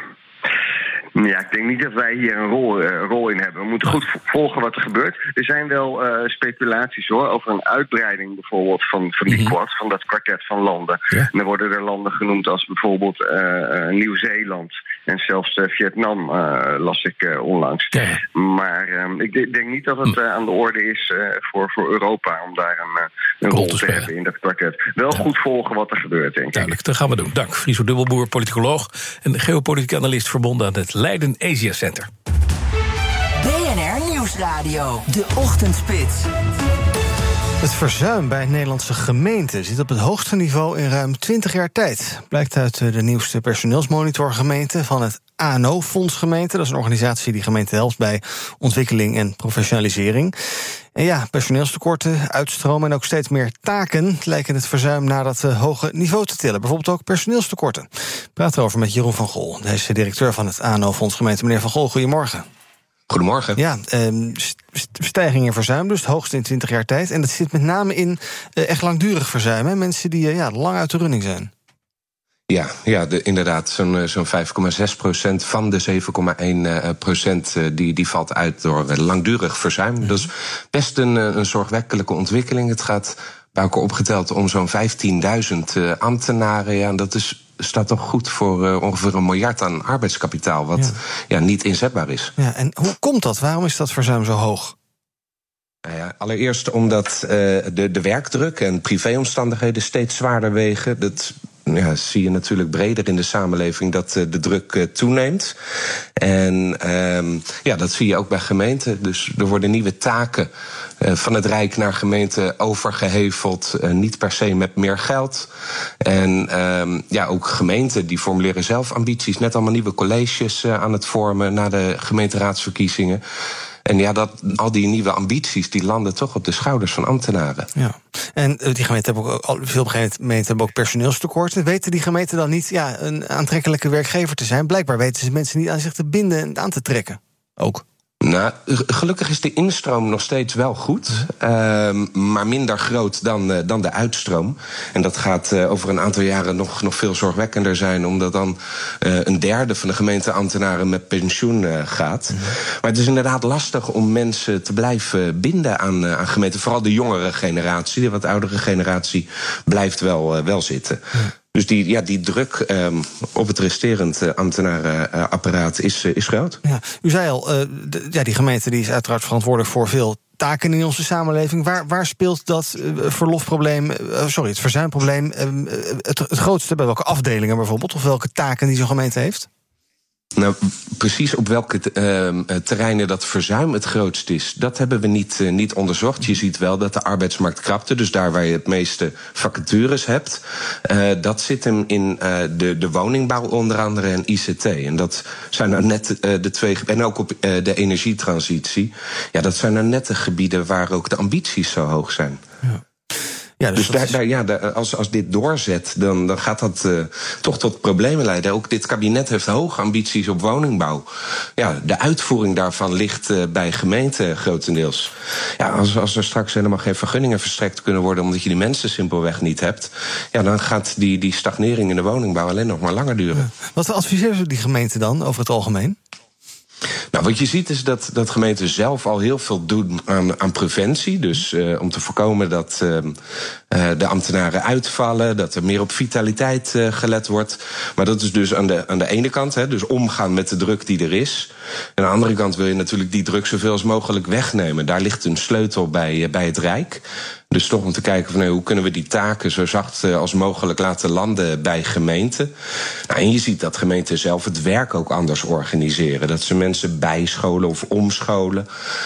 Ja, ik denk niet dat wij hier een rol in hebben. We moeten goed volgen wat er gebeurt. Er zijn wel speculaties over een uitbreiding bijvoorbeeld van die Quad, van dat kwartet van landen. Ja. En dan worden er landen genoemd als bijvoorbeeld Nieuw-Zeeland en zelfs Vietnam, las ik onlangs. Ja. Maar ik denk niet dat het aan de orde is voor Europa om daar een rol te hebben in dat kwartet. Wel goed volgen wat er gebeurt, denk ik. Duidelijk, dat gaan we doen. Dank. Friso Dubbelboer, politicoloog en geopolitiek analist verbonden aan het Leiden Asia Center. BNR Nieuwsradio, de Ochtendspits. Het verzuim bij Nederlandse gemeenten zit op het hoogste niveau in ruim 20 jaar tijd. Blijkt uit de nieuwste personeelsmonitor gemeenten van het ANO-fonds Gemeenten. Dat is een organisatie die gemeenten helpt bij ontwikkeling en professionalisering. En ja, personeelstekorten, uitstromen en ook steeds meer taken lijken het verzuim naar dat hoge niveau te tillen. Bijvoorbeeld ook personeelstekorten. Ik praat erover met Jeroen van Gol. Hij is de directeur van het ANO-fonds Gemeenten. Meneer van Gol, goedemorgen. Goedemorgen. Ja, stijging in verzuim, dus het hoogste in 20 jaar tijd. En dat zit met name in echt langdurig verzuim. Hè? Mensen die lang uit de running zijn. Ja, inderdaad, zo'n 5,6% van de 7,1% die valt uit door langdurig verzuim. Mm-hmm. Dat is best een zorgwekkelijke ontwikkeling. Het gaat bij elkaar opgeteld om zo'n 15.000 ambtenaren. Ja, en dat staat toch goed voor ongeveer $1 miljard aan arbeidskapitaal, wat niet inzetbaar is. Ja, en hoe komt dat? Waarom is dat verzuim zo hoog? Nou ja, allereerst omdat de werkdruk en privéomstandigheden steeds zwaarder wegen. Dat zie je natuurlijk breder in de samenleving, dat de druk toeneemt. En dat zie je ook bij gemeenten. Dus er worden nieuwe taken van het Rijk naar gemeenten overgeheveld. Niet per se met meer geld. En ook gemeenten die formuleren zelf ambities. Net allemaal nieuwe colleges aan het vormen na de gemeenteraadsverkiezingen. En al die nieuwe ambities die landen toch op de schouders van ambtenaren. Ja. En die gemeenten hebben veel gemeenten hebben ook personeelstekorten. Weten die gemeenten dan niet een aantrekkelijke werkgever te zijn? Blijkbaar weten ze mensen niet aan zich te binden en aan te trekken. Ook. Nou, gelukkig is de instroom nog steeds wel goed, maar minder groot dan de uitstroom. En dat gaat over een aantal jaren nog veel zorgwekkender zijn, omdat dan een derde van de gemeenteambtenaren met pensioen gaat. Mm-hmm. Maar het is inderdaad lastig om mensen te blijven binden aan gemeenten. Vooral de jongere generatie, de wat oudere generatie, blijft wel zitten. Mm. Dus die druk op het resterend ambtenarenapparaat is groot. Ja, u zei al, die gemeente die is uiteraard verantwoordelijk voor veel taken in onze samenleving. Waar speelt dat het verzuimprobleem het grootste? Bij welke afdelingen bijvoorbeeld? Of welke taken die zo'n gemeente heeft? Nou, precies op welke terreinen dat verzuim het grootst is, dat hebben we niet onderzocht. Je ziet wel dat de arbeidsmarkt krapte, dus daar waar je het meeste vacatures hebt, dat zit hem in de woningbouw onder andere en ICT. En dat zijn nou net de twee, en ook op de energietransitie. Ja, dat zijn nou net de gebieden waar ook de ambities zo hoog zijn. Ja. Ja, dus als dit doorzet, dan gaat dat toch tot problemen leiden. Ook dit kabinet heeft hoge ambities op woningbouw. Ja, de uitvoering daarvan ligt bij gemeenten grotendeels. Ja, als er straks helemaal geen vergunningen verstrekt kunnen worden omdat je die mensen simpelweg niet hebt, ja, dan gaat die stagnering in de woningbouw alleen nog maar langer duren. Ja. Wat adviseren ze die gemeenten dan over het algemeen? Nou, wat je ziet is dat gemeenten zelf al heel veel doen aan preventie. Dus om te voorkomen dat de ambtenaren uitvallen, dat er meer op vitaliteit gelet wordt. Maar dat is dus aan de ene kant, dus omgaan met de druk die er is. En aan de andere kant wil je natuurlijk die druk zoveel als mogelijk wegnemen. Daar ligt een sleutel bij het Rijk. Dus toch om te kijken van hoe kunnen we die taken zo zacht als mogelijk laten landen bij gemeenten. Nou, en je ziet dat gemeenten zelf het werk ook anders organiseren. Dat ze mensen bijscholen of omscholen,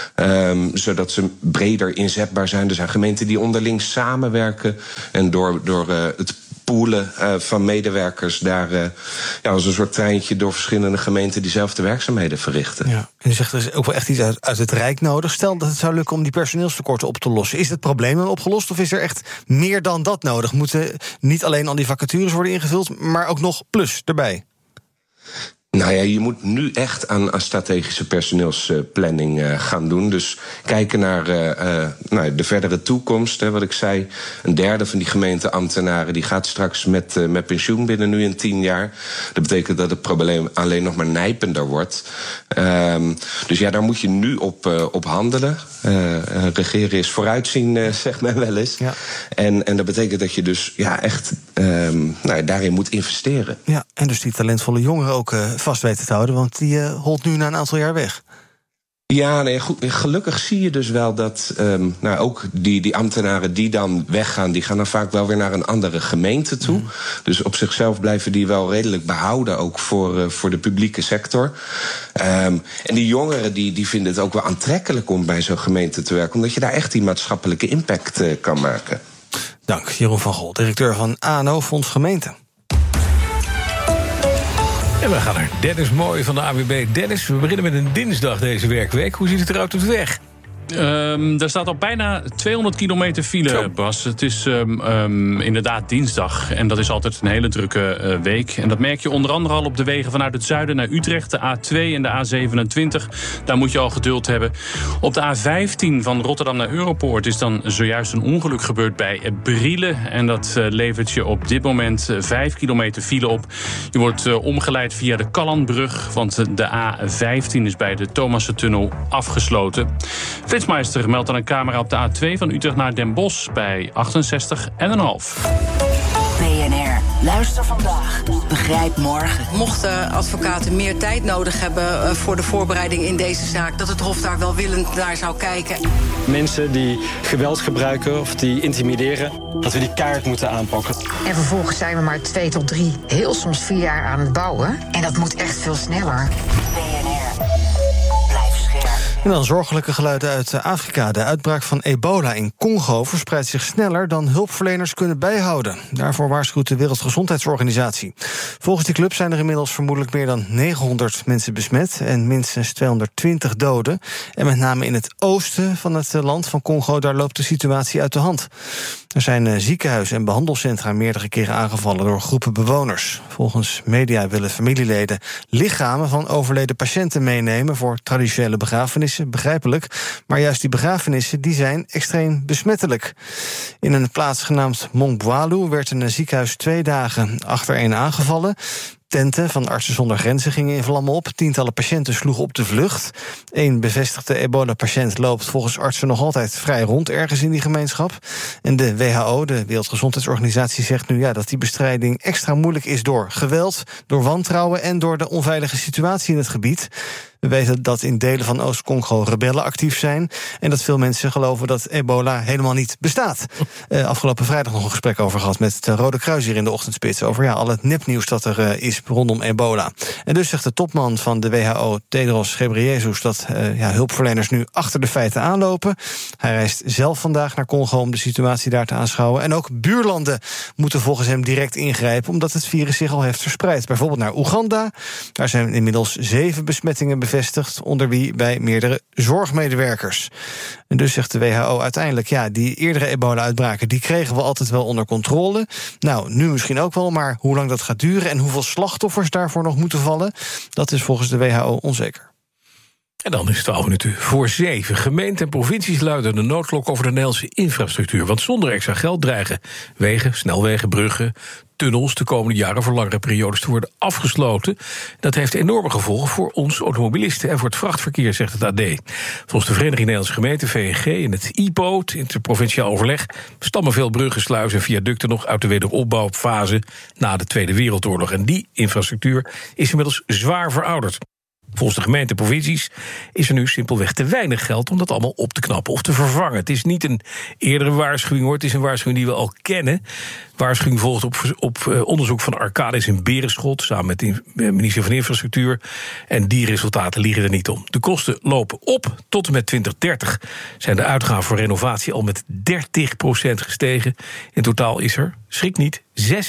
zodat ze breder inzetbaar zijn. Er zijn gemeenten die onderling samenwerken en door het poolen van medewerkers daar als een soort treintje door verschillende gemeenten diezelfde werkzaamheden verrichten. Ja. En u zegt er is ook wel echt iets uit het Rijk nodig. Stel dat het zou lukken om die personeelstekorten op te lossen. Is het probleem dan opgelost of is er echt meer dan dat nodig? Moeten niet alleen al die vacatures worden ingevuld, maar ook nog plus erbij? Nou ja, je moet nu echt aan strategische personeelsplanning gaan doen. Dus kijken naar de verdere toekomst. Wat ik zei, 1/3 van die gemeenteambtenaren die gaat straks met pensioen binnen nu in 10 jaar. Dat betekent dat het probleem alleen nog maar nijpender wordt. Dus ja, daar moet je nu op handelen. Regeren is vooruitzien, zegt men wel eens. Ja. En dat betekent dat je dus echt daarin moet investeren. Ja, en dus die talentvolle jongeren ook vast weten te houden, want die holt nu na een aantal jaar weg. Ja, nee, goed. Gelukkig zie je dus wel dat ook die ambtenaren die dan weggaan, die gaan dan vaak wel weer naar een andere gemeente toe. Mm. Dus op zichzelf blijven die wel redelijk behouden, ook voor de publieke sector. En die jongeren die vinden het ook wel aantrekkelijk om bij zo'n gemeente te werken, omdat je daar echt die maatschappelijke impact kan maken. Dank, Jeroen van Gol, directeur van ANO Fonds Gemeente. En we gaan naar Dennis Mooij van de AWB. Dennis, we beginnen met een dinsdag deze werkweek. Hoe ziet het eruit op de weg? Er staat al bijna 200 kilometer file, Bas. Het is inderdaad dinsdag. En dat is altijd een hele drukke week. En dat merk je onder andere al op de wegen vanuit het zuiden naar Utrecht. De A2 en de A27. Daar moet je al geduld hebben. Op de A15 van Rotterdam naar Europoort is dan zojuist een ongeluk gebeurd bij Brielen. En dat levert je op dit moment 5 kilometer file op. Je wordt omgeleid via de Kallandbrug. Want de A15 is bij de Thomassentunnel afgesloten. Flitsmeister meldt aan een camera op de A2 van Utrecht naar Den Bosch bij 68,5. BNR, luister vandaag, begrijp morgen. Mochten advocaten meer tijd nodig hebben voor de voorbereiding in deze zaak, dat het Hof daar welwillend naar zou kijken. Mensen die geweld gebruiken of die intimideren, dat we die keihard moeten aanpakken. En vervolgens zijn we maar 2 tot 3, heel soms 4 jaar aan het bouwen. En dat moet echt veel sneller. BNR, blijf scherp. En dan zorgelijke geluiden uit Afrika. De uitbraak van ebola in Congo verspreidt zich sneller dan hulpverleners kunnen bijhouden. Daarvoor waarschuwt de Wereldgezondheidsorganisatie. Volgens die club zijn er inmiddels vermoedelijk meer dan 900 mensen besmet en minstens 220 doden. En met name in het oosten van het land van Congo, daar loopt de situatie uit de hand. Er zijn ziekenhuizen en behandelcentra meerdere keren aangevallen door groepen bewoners. Volgens media willen familieleden lichamen van overleden patiënten meenemen voor traditionele begrafenissen, begrijpelijk. Maar juist die begrafenissen die zijn extreem besmettelijk. In een plaats genaamd Mongwalu werd een ziekenhuis 2 dagen achtereen aangevallen. Tenten van Artsen zonder Grenzen gingen in vlammen op. Tientallen patiënten sloegen op de vlucht. 1 bevestigde ebola-patiënt loopt volgens artsen nog altijd vrij rond ergens in die gemeenschap. En de WHO, de Wereldgezondheidsorganisatie, zegt nu dat die bestrijding extra moeilijk is door geweld, door wantrouwen en door de onveilige situatie in het gebied. We weten dat in delen van Oost-Congo rebellen actief zijn en dat veel mensen geloven dat ebola helemaal niet bestaat. Afgelopen vrijdag nog een gesprek over gehad met het Rode Kruis hier in de ochtendspits over al het nepnieuws dat er is is rondom ebola. En dus zegt de topman van de WHO, Tedros Ghebreyesus, dat hulpverleners nu achter de feiten aanlopen. Hij reist zelf vandaag naar Congo om de situatie daar te aanschouwen. En ook buurlanden moeten volgens hem direct ingrijpen, omdat het virus zich al heeft verspreid. Bijvoorbeeld naar Oeganda. Daar zijn inmiddels 7 besmettingen bevestigd, onder wie bij meerdere zorgmedewerkers. En dus zegt de WHO uiteindelijk, die eerdere ebola-uitbraken, die kregen we altijd wel onder controle. Nou, nu misschien ook wel, maar hoe lang dat gaat duren en hoeveel slachtoffers daarvoor nog moeten vallen, dat is volgens de WHO onzeker. En dan is het 6:12. Gemeenten en provincies luiden de noodklok over de Nederlandse infrastructuur. Want zonder extra geld dreigen wegen, snelwegen, bruggen, tunnels de komende jaren voor langere periodes te worden afgesloten. Dat heeft enorme gevolgen voor ons automobilisten en voor het vrachtverkeer, zegt het AD. Volgens de Vereniging Nederlandse Gemeenten, VNG, en het IPO, het interprovinciaal overleg, stammen veel bruggen, sluizen en viaducten nog uit de wederopbouwfase na de Tweede Wereldoorlog. En die infrastructuur is inmiddels zwaar verouderd. Volgens de gemeente en provincies is er nu simpelweg te weinig geld om dat allemaal op te knappen of te vervangen. Het is niet een eerdere waarschuwing, hoor. Het is een waarschuwing die we al kennen. Waarschuwing volgt op onderzoek van Arcadis in Berenschot, samen met de minister van Infrastructuur. En die resultaten liegen er niet om. De kosten lopen op. Tot en met 2030 zijn de uitgaven voor renovatie al met 30% gestegen. In totaal is er, schrik niet,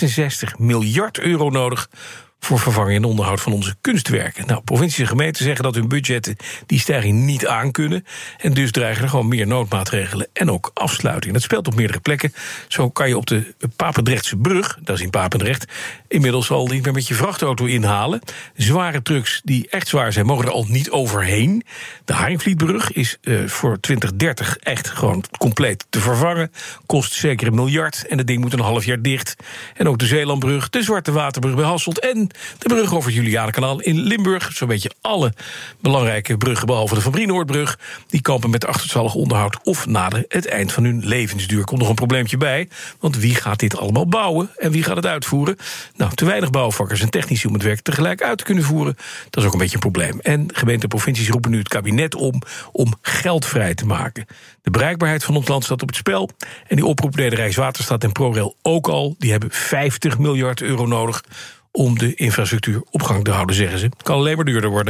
66 miljard euro nodig voor vervanging en onderhoud van onze kunstwerken. Nou, provincies en gemeenten zeggen dat hun budgetten die stijging niet aankunnen. En dus dreigen er gewoon meer noodmaatregelen en ook afsluiting. Dat speelt op meerdere plekken. Zo kan je op de Papendrechtse brug, dat is in Papendrecht, inmiddels al niet meer met je vrachtauto inhalen. Zware trucks die echt zwaar zijn, mogen er al niet overheen. De Haringvlietbrug is voor 2030 echt gewoon compleet te vervangen. Kost zeker 1 miljard en het ding moet een half jaar dicht. En ook de Zeelandbrug, de Zwarte Waterbrug bij Hasselt en de brug over het Julianenkanaal in Limburg. Zo'n beetje alle belangrijke bruggen, behalve de Van Brienoordbrug, die kampen met achterstallig onderhoud of naden het eind van hun levensduur. Komt nog een probleempje bij, want wie gaat dit allemaal bouwen en wie gaat het uitvoeren? Nou, te weinig bouwvakkers en technici om het werk tegelijk uit te kunnen voeren. Dat is ook een beetje een probleem. En gemeenten en provincies roepen nu het kabinet om geld vrij te maken. De bereikbaarheid van ons land staat op het spel. En die oproep deden Rijkswaterstaat en ProRail ook al. Die hebben 50 miljard euro nodig om de infrastructuur op gang te houden, zeggen ze. Het kan alleen maar duurder worden.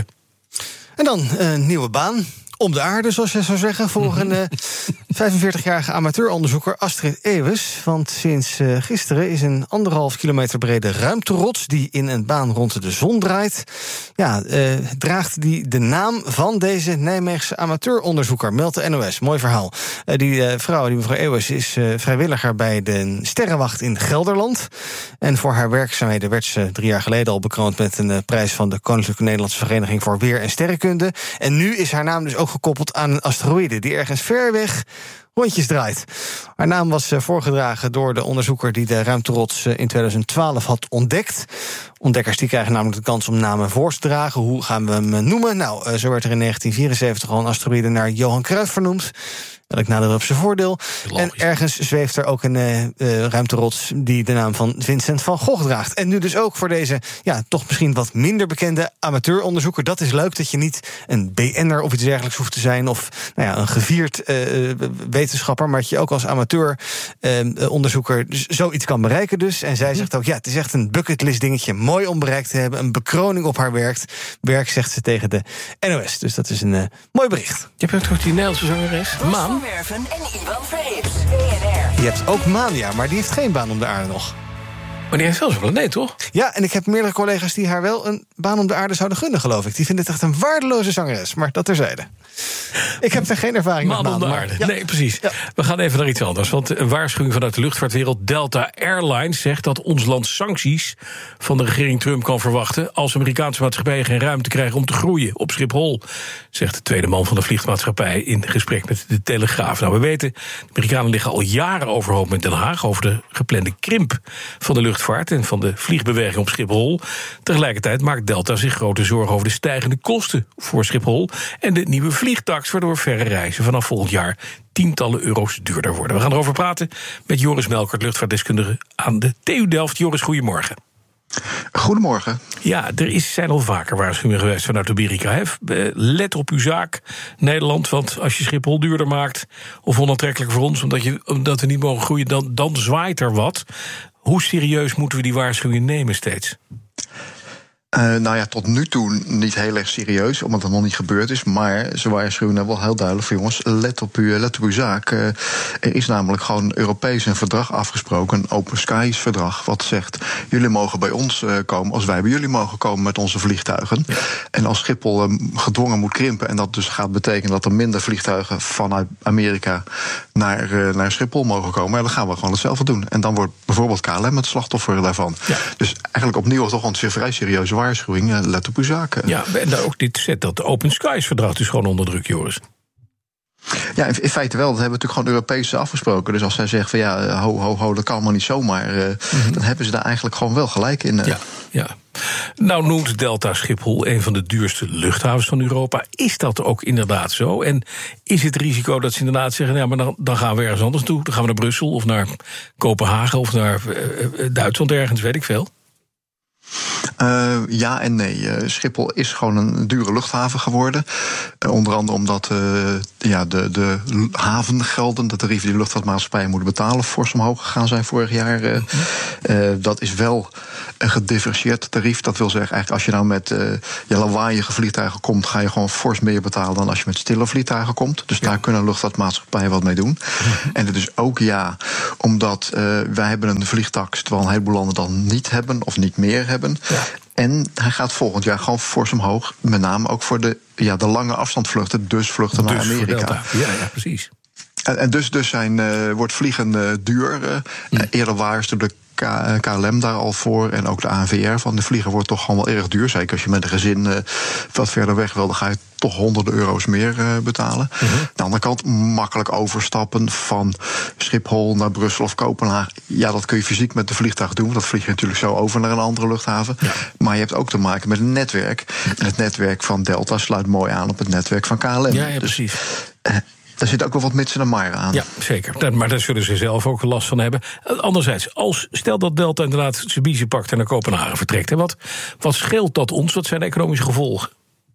En dan een nieuwe baan. Om de aarde, zoals je zou zeggen, voor een 45-jarige amateuronderzoeker Astrid Ewes. Want sinds gisteren is een 1,5 kilometer brede ruimterots die in een baan rond de zon draait. Draagt die de naam van deze Nijmeegse amateuronderzoeker, meldt de NOS. Mooi verhaal. Die mevrouw Ewes, is vrijwilliger bij de Sterrenwacht in Gelderland. En voor haar werkzaamheden werd ze 3 jaar geleden al bekroond met een prijs van de Koninklijke Nederlandse Vereniging voor Weer- en Sterrenkunde. En nu is haar naam dus ook gekoppeld aan een asteroïde die ergens ver weg rondjes draait. Haar naam was voorgedragen door de onderzoeker die de ruimterots in 2012 had ontdekt. Ontdekkers die krijgen namelijk de kans om namen voor te dragen. Hoe gaan we hem noemen? Nou, zo werd er in 1974 al een asteroïde naar Johan Cruijff vernoemd. Elk nadeel op zijn voordeel. Logisch. En ergens zweeft er ook een ruimterots die de naam van Vincent van Gogh draagt. En nu dus ook voor deze, toch misschien wat minder bekende amateuronderzoeker. Dat is leuk dat je niet een BN'er of iets dergelijks hoeft te zijn, of een gevierd wetenschapper, maar dat je ook als amateuronderzoeker zoiets kan bereiken dus. En zij zegt ook, het is echt een bucketlist dingetje, mooi om bereikt te hebben, een bekroning op haar werk, zegt ze tegen de NOS. Dus dat is een mooi bericht. Je hebt ook die Nederlandse zangeres, Maan. Werven en Iwan Verrips, BNR. Je hebt ook Mania, maar die heeft geen baan om de aarde nog. Maar die heeft wel zo'n planeet, toch? Ja, en ik heb meerdere collega's die haar wel een baan om de aarde zouden gunnen, geloof ik. Die vinden het echt een waardeloze zangeres, maar dat terzijde. Ik heb er geen ervaring met. Maan om de aarde. Ja. Nee, precies. Ja. We gaan even naar iets anders. Want een waarschuwing vanuit de luchtvaartwereld, Delta Airlines, zegt dat ons land sancties van de regering Trump kan verwachten als Amerikaanse maatschappijen geen ruimte krijgen om te groeien op Schiphol, zegt de tweede man van de vliegmaatschappij in gesprek met de Telegraaf. Nou, we weten, de Amerikanen liggen al jaren overhoop met Den Haag over de geplande krimp van de luchtvaart en van de vliegbeweging op Schiphol. Tegelijkertijd maakt Delta zich grote zorgen over de stijgende kosten voor Schiphol en de nieuwe vliegtax, waardoor verre reizen vanaf volgend jaar tientallen euro's duurder worden. We gaan erover praten met Joris Melkert, luchtvaartdeskundige aan de TU Delft. Joris, goedemorgen. Goedemorgen. Ja, zijn al vaker waarschuwingen geweest vanuit Amerika. Let op uw zaak, Nederland, want als je Schiphol duurder maakt of onaantrekkelijk voor ons, omdat we niet mogen groeien, dan zwaait er wat. Hoe serieus moeten we die waarschuwingen nemen steeds? Tot nu toe niet heel erg serieus, omdat het nog niet gebeurd is. Maar ze waarschuwen wel heel duidelijk voor jongens, let op uw zaak. Er is namelijk gewoon Europees een verdrag afgesproken, een Open Skies verdrag, wat zegt, jullie mogen bij ons komen als wij bij jullie mogen komen met onze vliegtuigen. Ja. En als Schiphol gedwongen moet krimpen, en dat dus gaat betekenen dat er minder vliegtuigen vanuit Amerika naar Schiphol mogen komen, dan gaan we gewoon hetzelfde doen. En dan wordt bijvoorbeeld KLM het slachtoffer daarvan. Ja. Dus eigenlijk opnieuw toch een vrij serieuze waarschuwing, let op uw zaken. Ja, en ook dit zet dat Open Skies-verdrag dus gewoon onder druk, Joris. Ja, in feite wel. Dat hebben we natuurlijk gewoon Europees afgesproken. Dus als zij zeggen van ja, ho, dat kan allemaal niet zomaar, dan hebben ze daar eigenlijk gewoon wel gelijk in. Ja. Nou noemt Delta Schiphol een van de duurste luchthavens van Europa. Is dat ook inderdaad zo? En is het risico dat ze inderdaad zeggen, ja, maar dan gaan we ergens anders toe. Dan gaan we naar Brussel of naar Kopenhagen of naar Duitsland ergens, weet ik veel. Ja en nee. Schiphol is gewoon een dure luchthaven geworden. Onder andere omdat de havengelden, de tarieven die luchtvaartmaatschappijen moeten betalen, fors omhoog gegaan zijn vorig jaar. Dat is wel een gedifferentieerd tarief. Dat wil zeggen, eigenlijk als je nou met lawaaiige vliegtuigen komt, ga je gewoon fors meer betalen dan als je met stille vliegtuigen komt. Dus daar kunnen luchtvaartmaatschappijen wat mee doen. En het is ook omdat wij hebben een vliegtax, terwijl een heleboel landen dan niet hebben of niet meer hebben. Ja. En hij gaat volgend jaar gewoon fors omhoog. Met name ook voor de lange afstandvluchten, dus vluchten naar Amerika. Ja, precies. En dus wordt vliegen duur. Eerder waarschuwde de KLM daar al voor en ook de ANVR van de vliegen wordt toch gewoon wel erg duur. Zeker als je met een gezin wat verder weg wil, dan ga je toch honderden euro's meer betalen. Aan de andere kant makkelijk overstappen van Schiphol naar Brussel of Kopenhagen. Ja, dat kun je fysiek met de vliegtuig doen. Dat vlieg je natuurlijk zo over naar een andere luchthaven. Ja. Maar je hebt ook te maken met een netwerk. En het netwerk van Delta sluit mooi aan op het netwerk van KLM. Ja, precies. Daar zit ook wel wat mitsen en maren aan. Ja, zeker. Maar daar zullen ze zelf ook last van hebben. Anderzijds, stel dat Delta inderdaad zijn biezen pakt en naar Kopenhagen vertrekt. Wat scheelt dat ons? Wat zijn de economische gevolgen?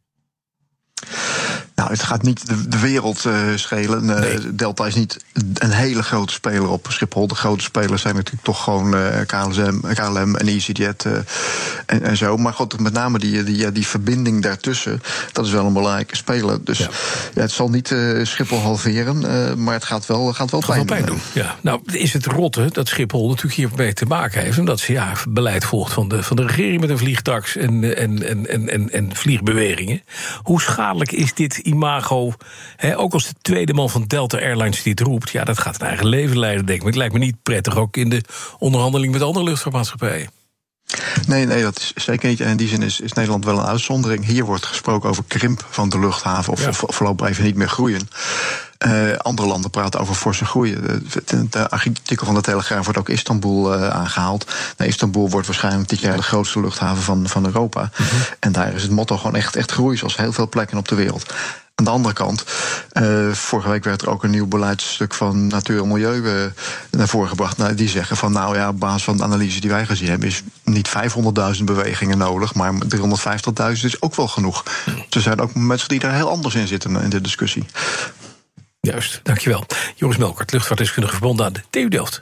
Nou, het gaat niet de wereld schelen. Nee. Delta is niet een hele grote speler op Schiphol. De grote spelers zijn natuurlijk toch gewoon KLM en EasyJet en zo. Maar goed, met name die verbinding daartussen, dat is wel een belangrijke speler. Dus het zal niet Schiphol halveren, maar het gaat wel pijn doen. Ja. Nou, is het rotte dat Schiphol natuurlijk hiermee te maken heeft, omdat ze beleid volgt van de regering met een vliegtax en vliegbewegingen. Hoe schadelijk is dit imago, ook als de tweede man van Delta Airlines die het roept, dat gaat een eigen leven leiden, denk ik. Maar het lijkt me niet prettig, ook in de onderhandeling met andere luchtvaartmaatschappijen. Nee, dat is zeker niet. En in die zin is Nederland wel een uitzondering. Hier wordt gesproken over krimp van de luchthaven, of voorlopig even niet meer groeien. Andere landen praten over forse groei. Het artikel van de Telegraaf wordt ook Istanbul aangehaald. Istanbul wordt waarschijnlijk dit jaar de grootste luchthaven van Europa. En daar is het motto gewoon echt groei, zoals heel veel plekken op de wereld. Aan de andere kant, vorige week werd er ook een nieuw beleidsstuk van Natuur en Milieu naar voren gebracht. Die zeggen van op basis van de analyse die wij gezien hebben, is niet 500.000 bewegingen nodig, maar 350.000 is ook wel genoeg. Er zijn ook mensen die daar heel anders in zitten in de discussie. Juist, dankjewel. Joris Melkert, luchtvaartdeskundige verbonden aan de TU Delft.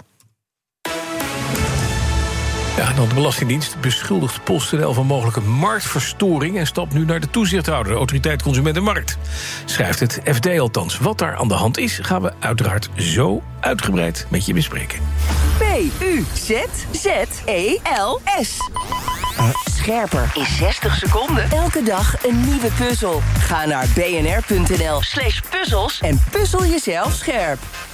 Ja, dan de Belastingdienst beschuldigt PostNL van mogelijke marktverstoring en stapt nu naar de toezichthouder, de Autoriteit Consument en Markt. Schrijft het FD althans. Wat daar aan de hand is, gaan we uiteraard zo uitgebreid met je bespreken. PUZZELS. Scherper in 60 seconden. Elke dag een nieuwe puzzel. Ga naar bnr.nl/puzzels en puzzel jezelf scherp.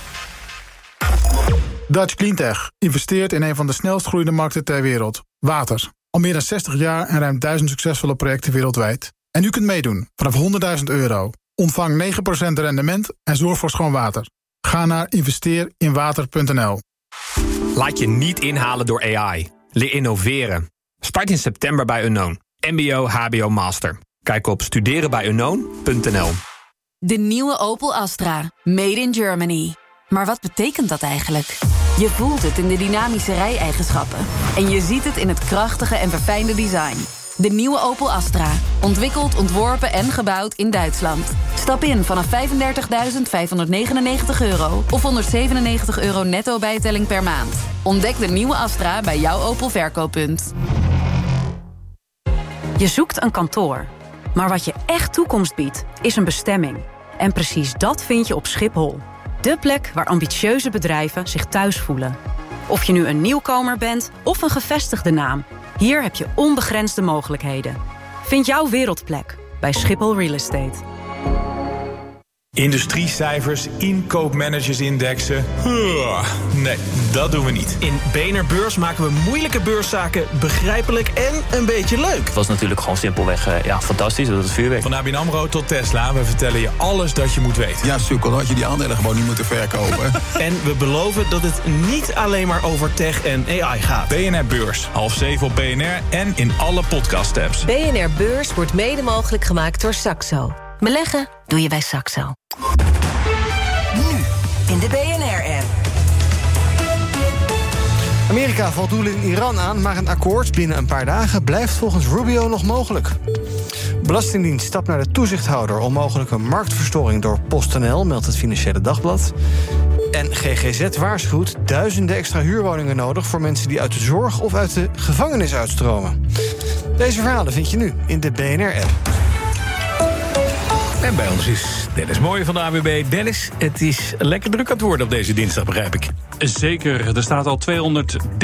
Dutch Cleantech investeert in een van de snelst groeiende markten ter wereld. Water. Al meer dan 60 jaar en ruim 1000 succesvolle projecten wereldwijd. En u kunt meedoen vanaf €100.000. Ontvang 9% rendement en zorg voor schoon water. Ga naar investeerinwater.nl. Laat je niet inhalen door AI. Leer innoveren. Start in september bij Unknown. MBO, HBO, Master. Kijk op studerenbijunknown.nl. De nieuwe Opel Astra. Made in Germany. Maar wat betekent dat eigenlijk? Je voelt het in de dynamische rijeigenschappen. En je ziet het in het krachtige en verfijnde design. De nieuwe Opel Astra. Ontwikkeld, ontworpen en gebouwd in Duitsland. Stap in vanaf €35.599 of €197 netto bijtelling per maand. Ontdek de nieuwe Astra bij jouw Opel verkooppunt. Je zoekt een kantoor. Maar wat je echt toekomst biedt, is een bestemming. En precies dat vind je op Schiphol. De plek waar ambitieuze bedrijven zich thuis voelen. Of je nu een nieuwkomer bent of een gevestigde naam. Hier heb je onbegrensde mogelijkheden. Vind jouw wereldplek bij Schiphol Real Estate. Industriecijfers, inkoopmanagersindexen. Nee, dat doen we niet. In BNR Beurs maken we moeilijke beurszaken begrijpelijk en een beetje leuk. Het was natuurlijk gewoon simpelweg fantastisch, dat het vuurwerk. Van ABN AMRO tot Tesla, we vertellen je alles dat je moet weten. Ja, sukkel, dan had je die aandelen gewoon niet moeten verkopen. En we beloven dat het niet alleen maar over tech en AI gaat. BNR Beurs, 6:30 op BNR en in alle podcast-apps. BNR Beurs wordt mede mogelijk gemaakt door Saxo. Beleggen doe je bij Saxo. Nu in de BNR-app. Amerika valt doelen in Iran aan, maar een akkoord binnen een paar dagen blijft volgens Rubio nog mogelijk. Belastingdienst stapt naar de toezichthouder om mogelijke marktverstoring door PostNL, meldt het Financiële Dagblad. En GGZ waarschuwt duizenden extra huurwoningen nodig voor mensen die uit de zorg of uit de gevangenis uitstromen. Deze verhalen vind je nu in de BNR-app. En bij ons is Dennis Mooij van de AWB. Dennis, het is lekker druk aan het worden op deze dinsdag, begrijp ik. Zeker, er staat al 230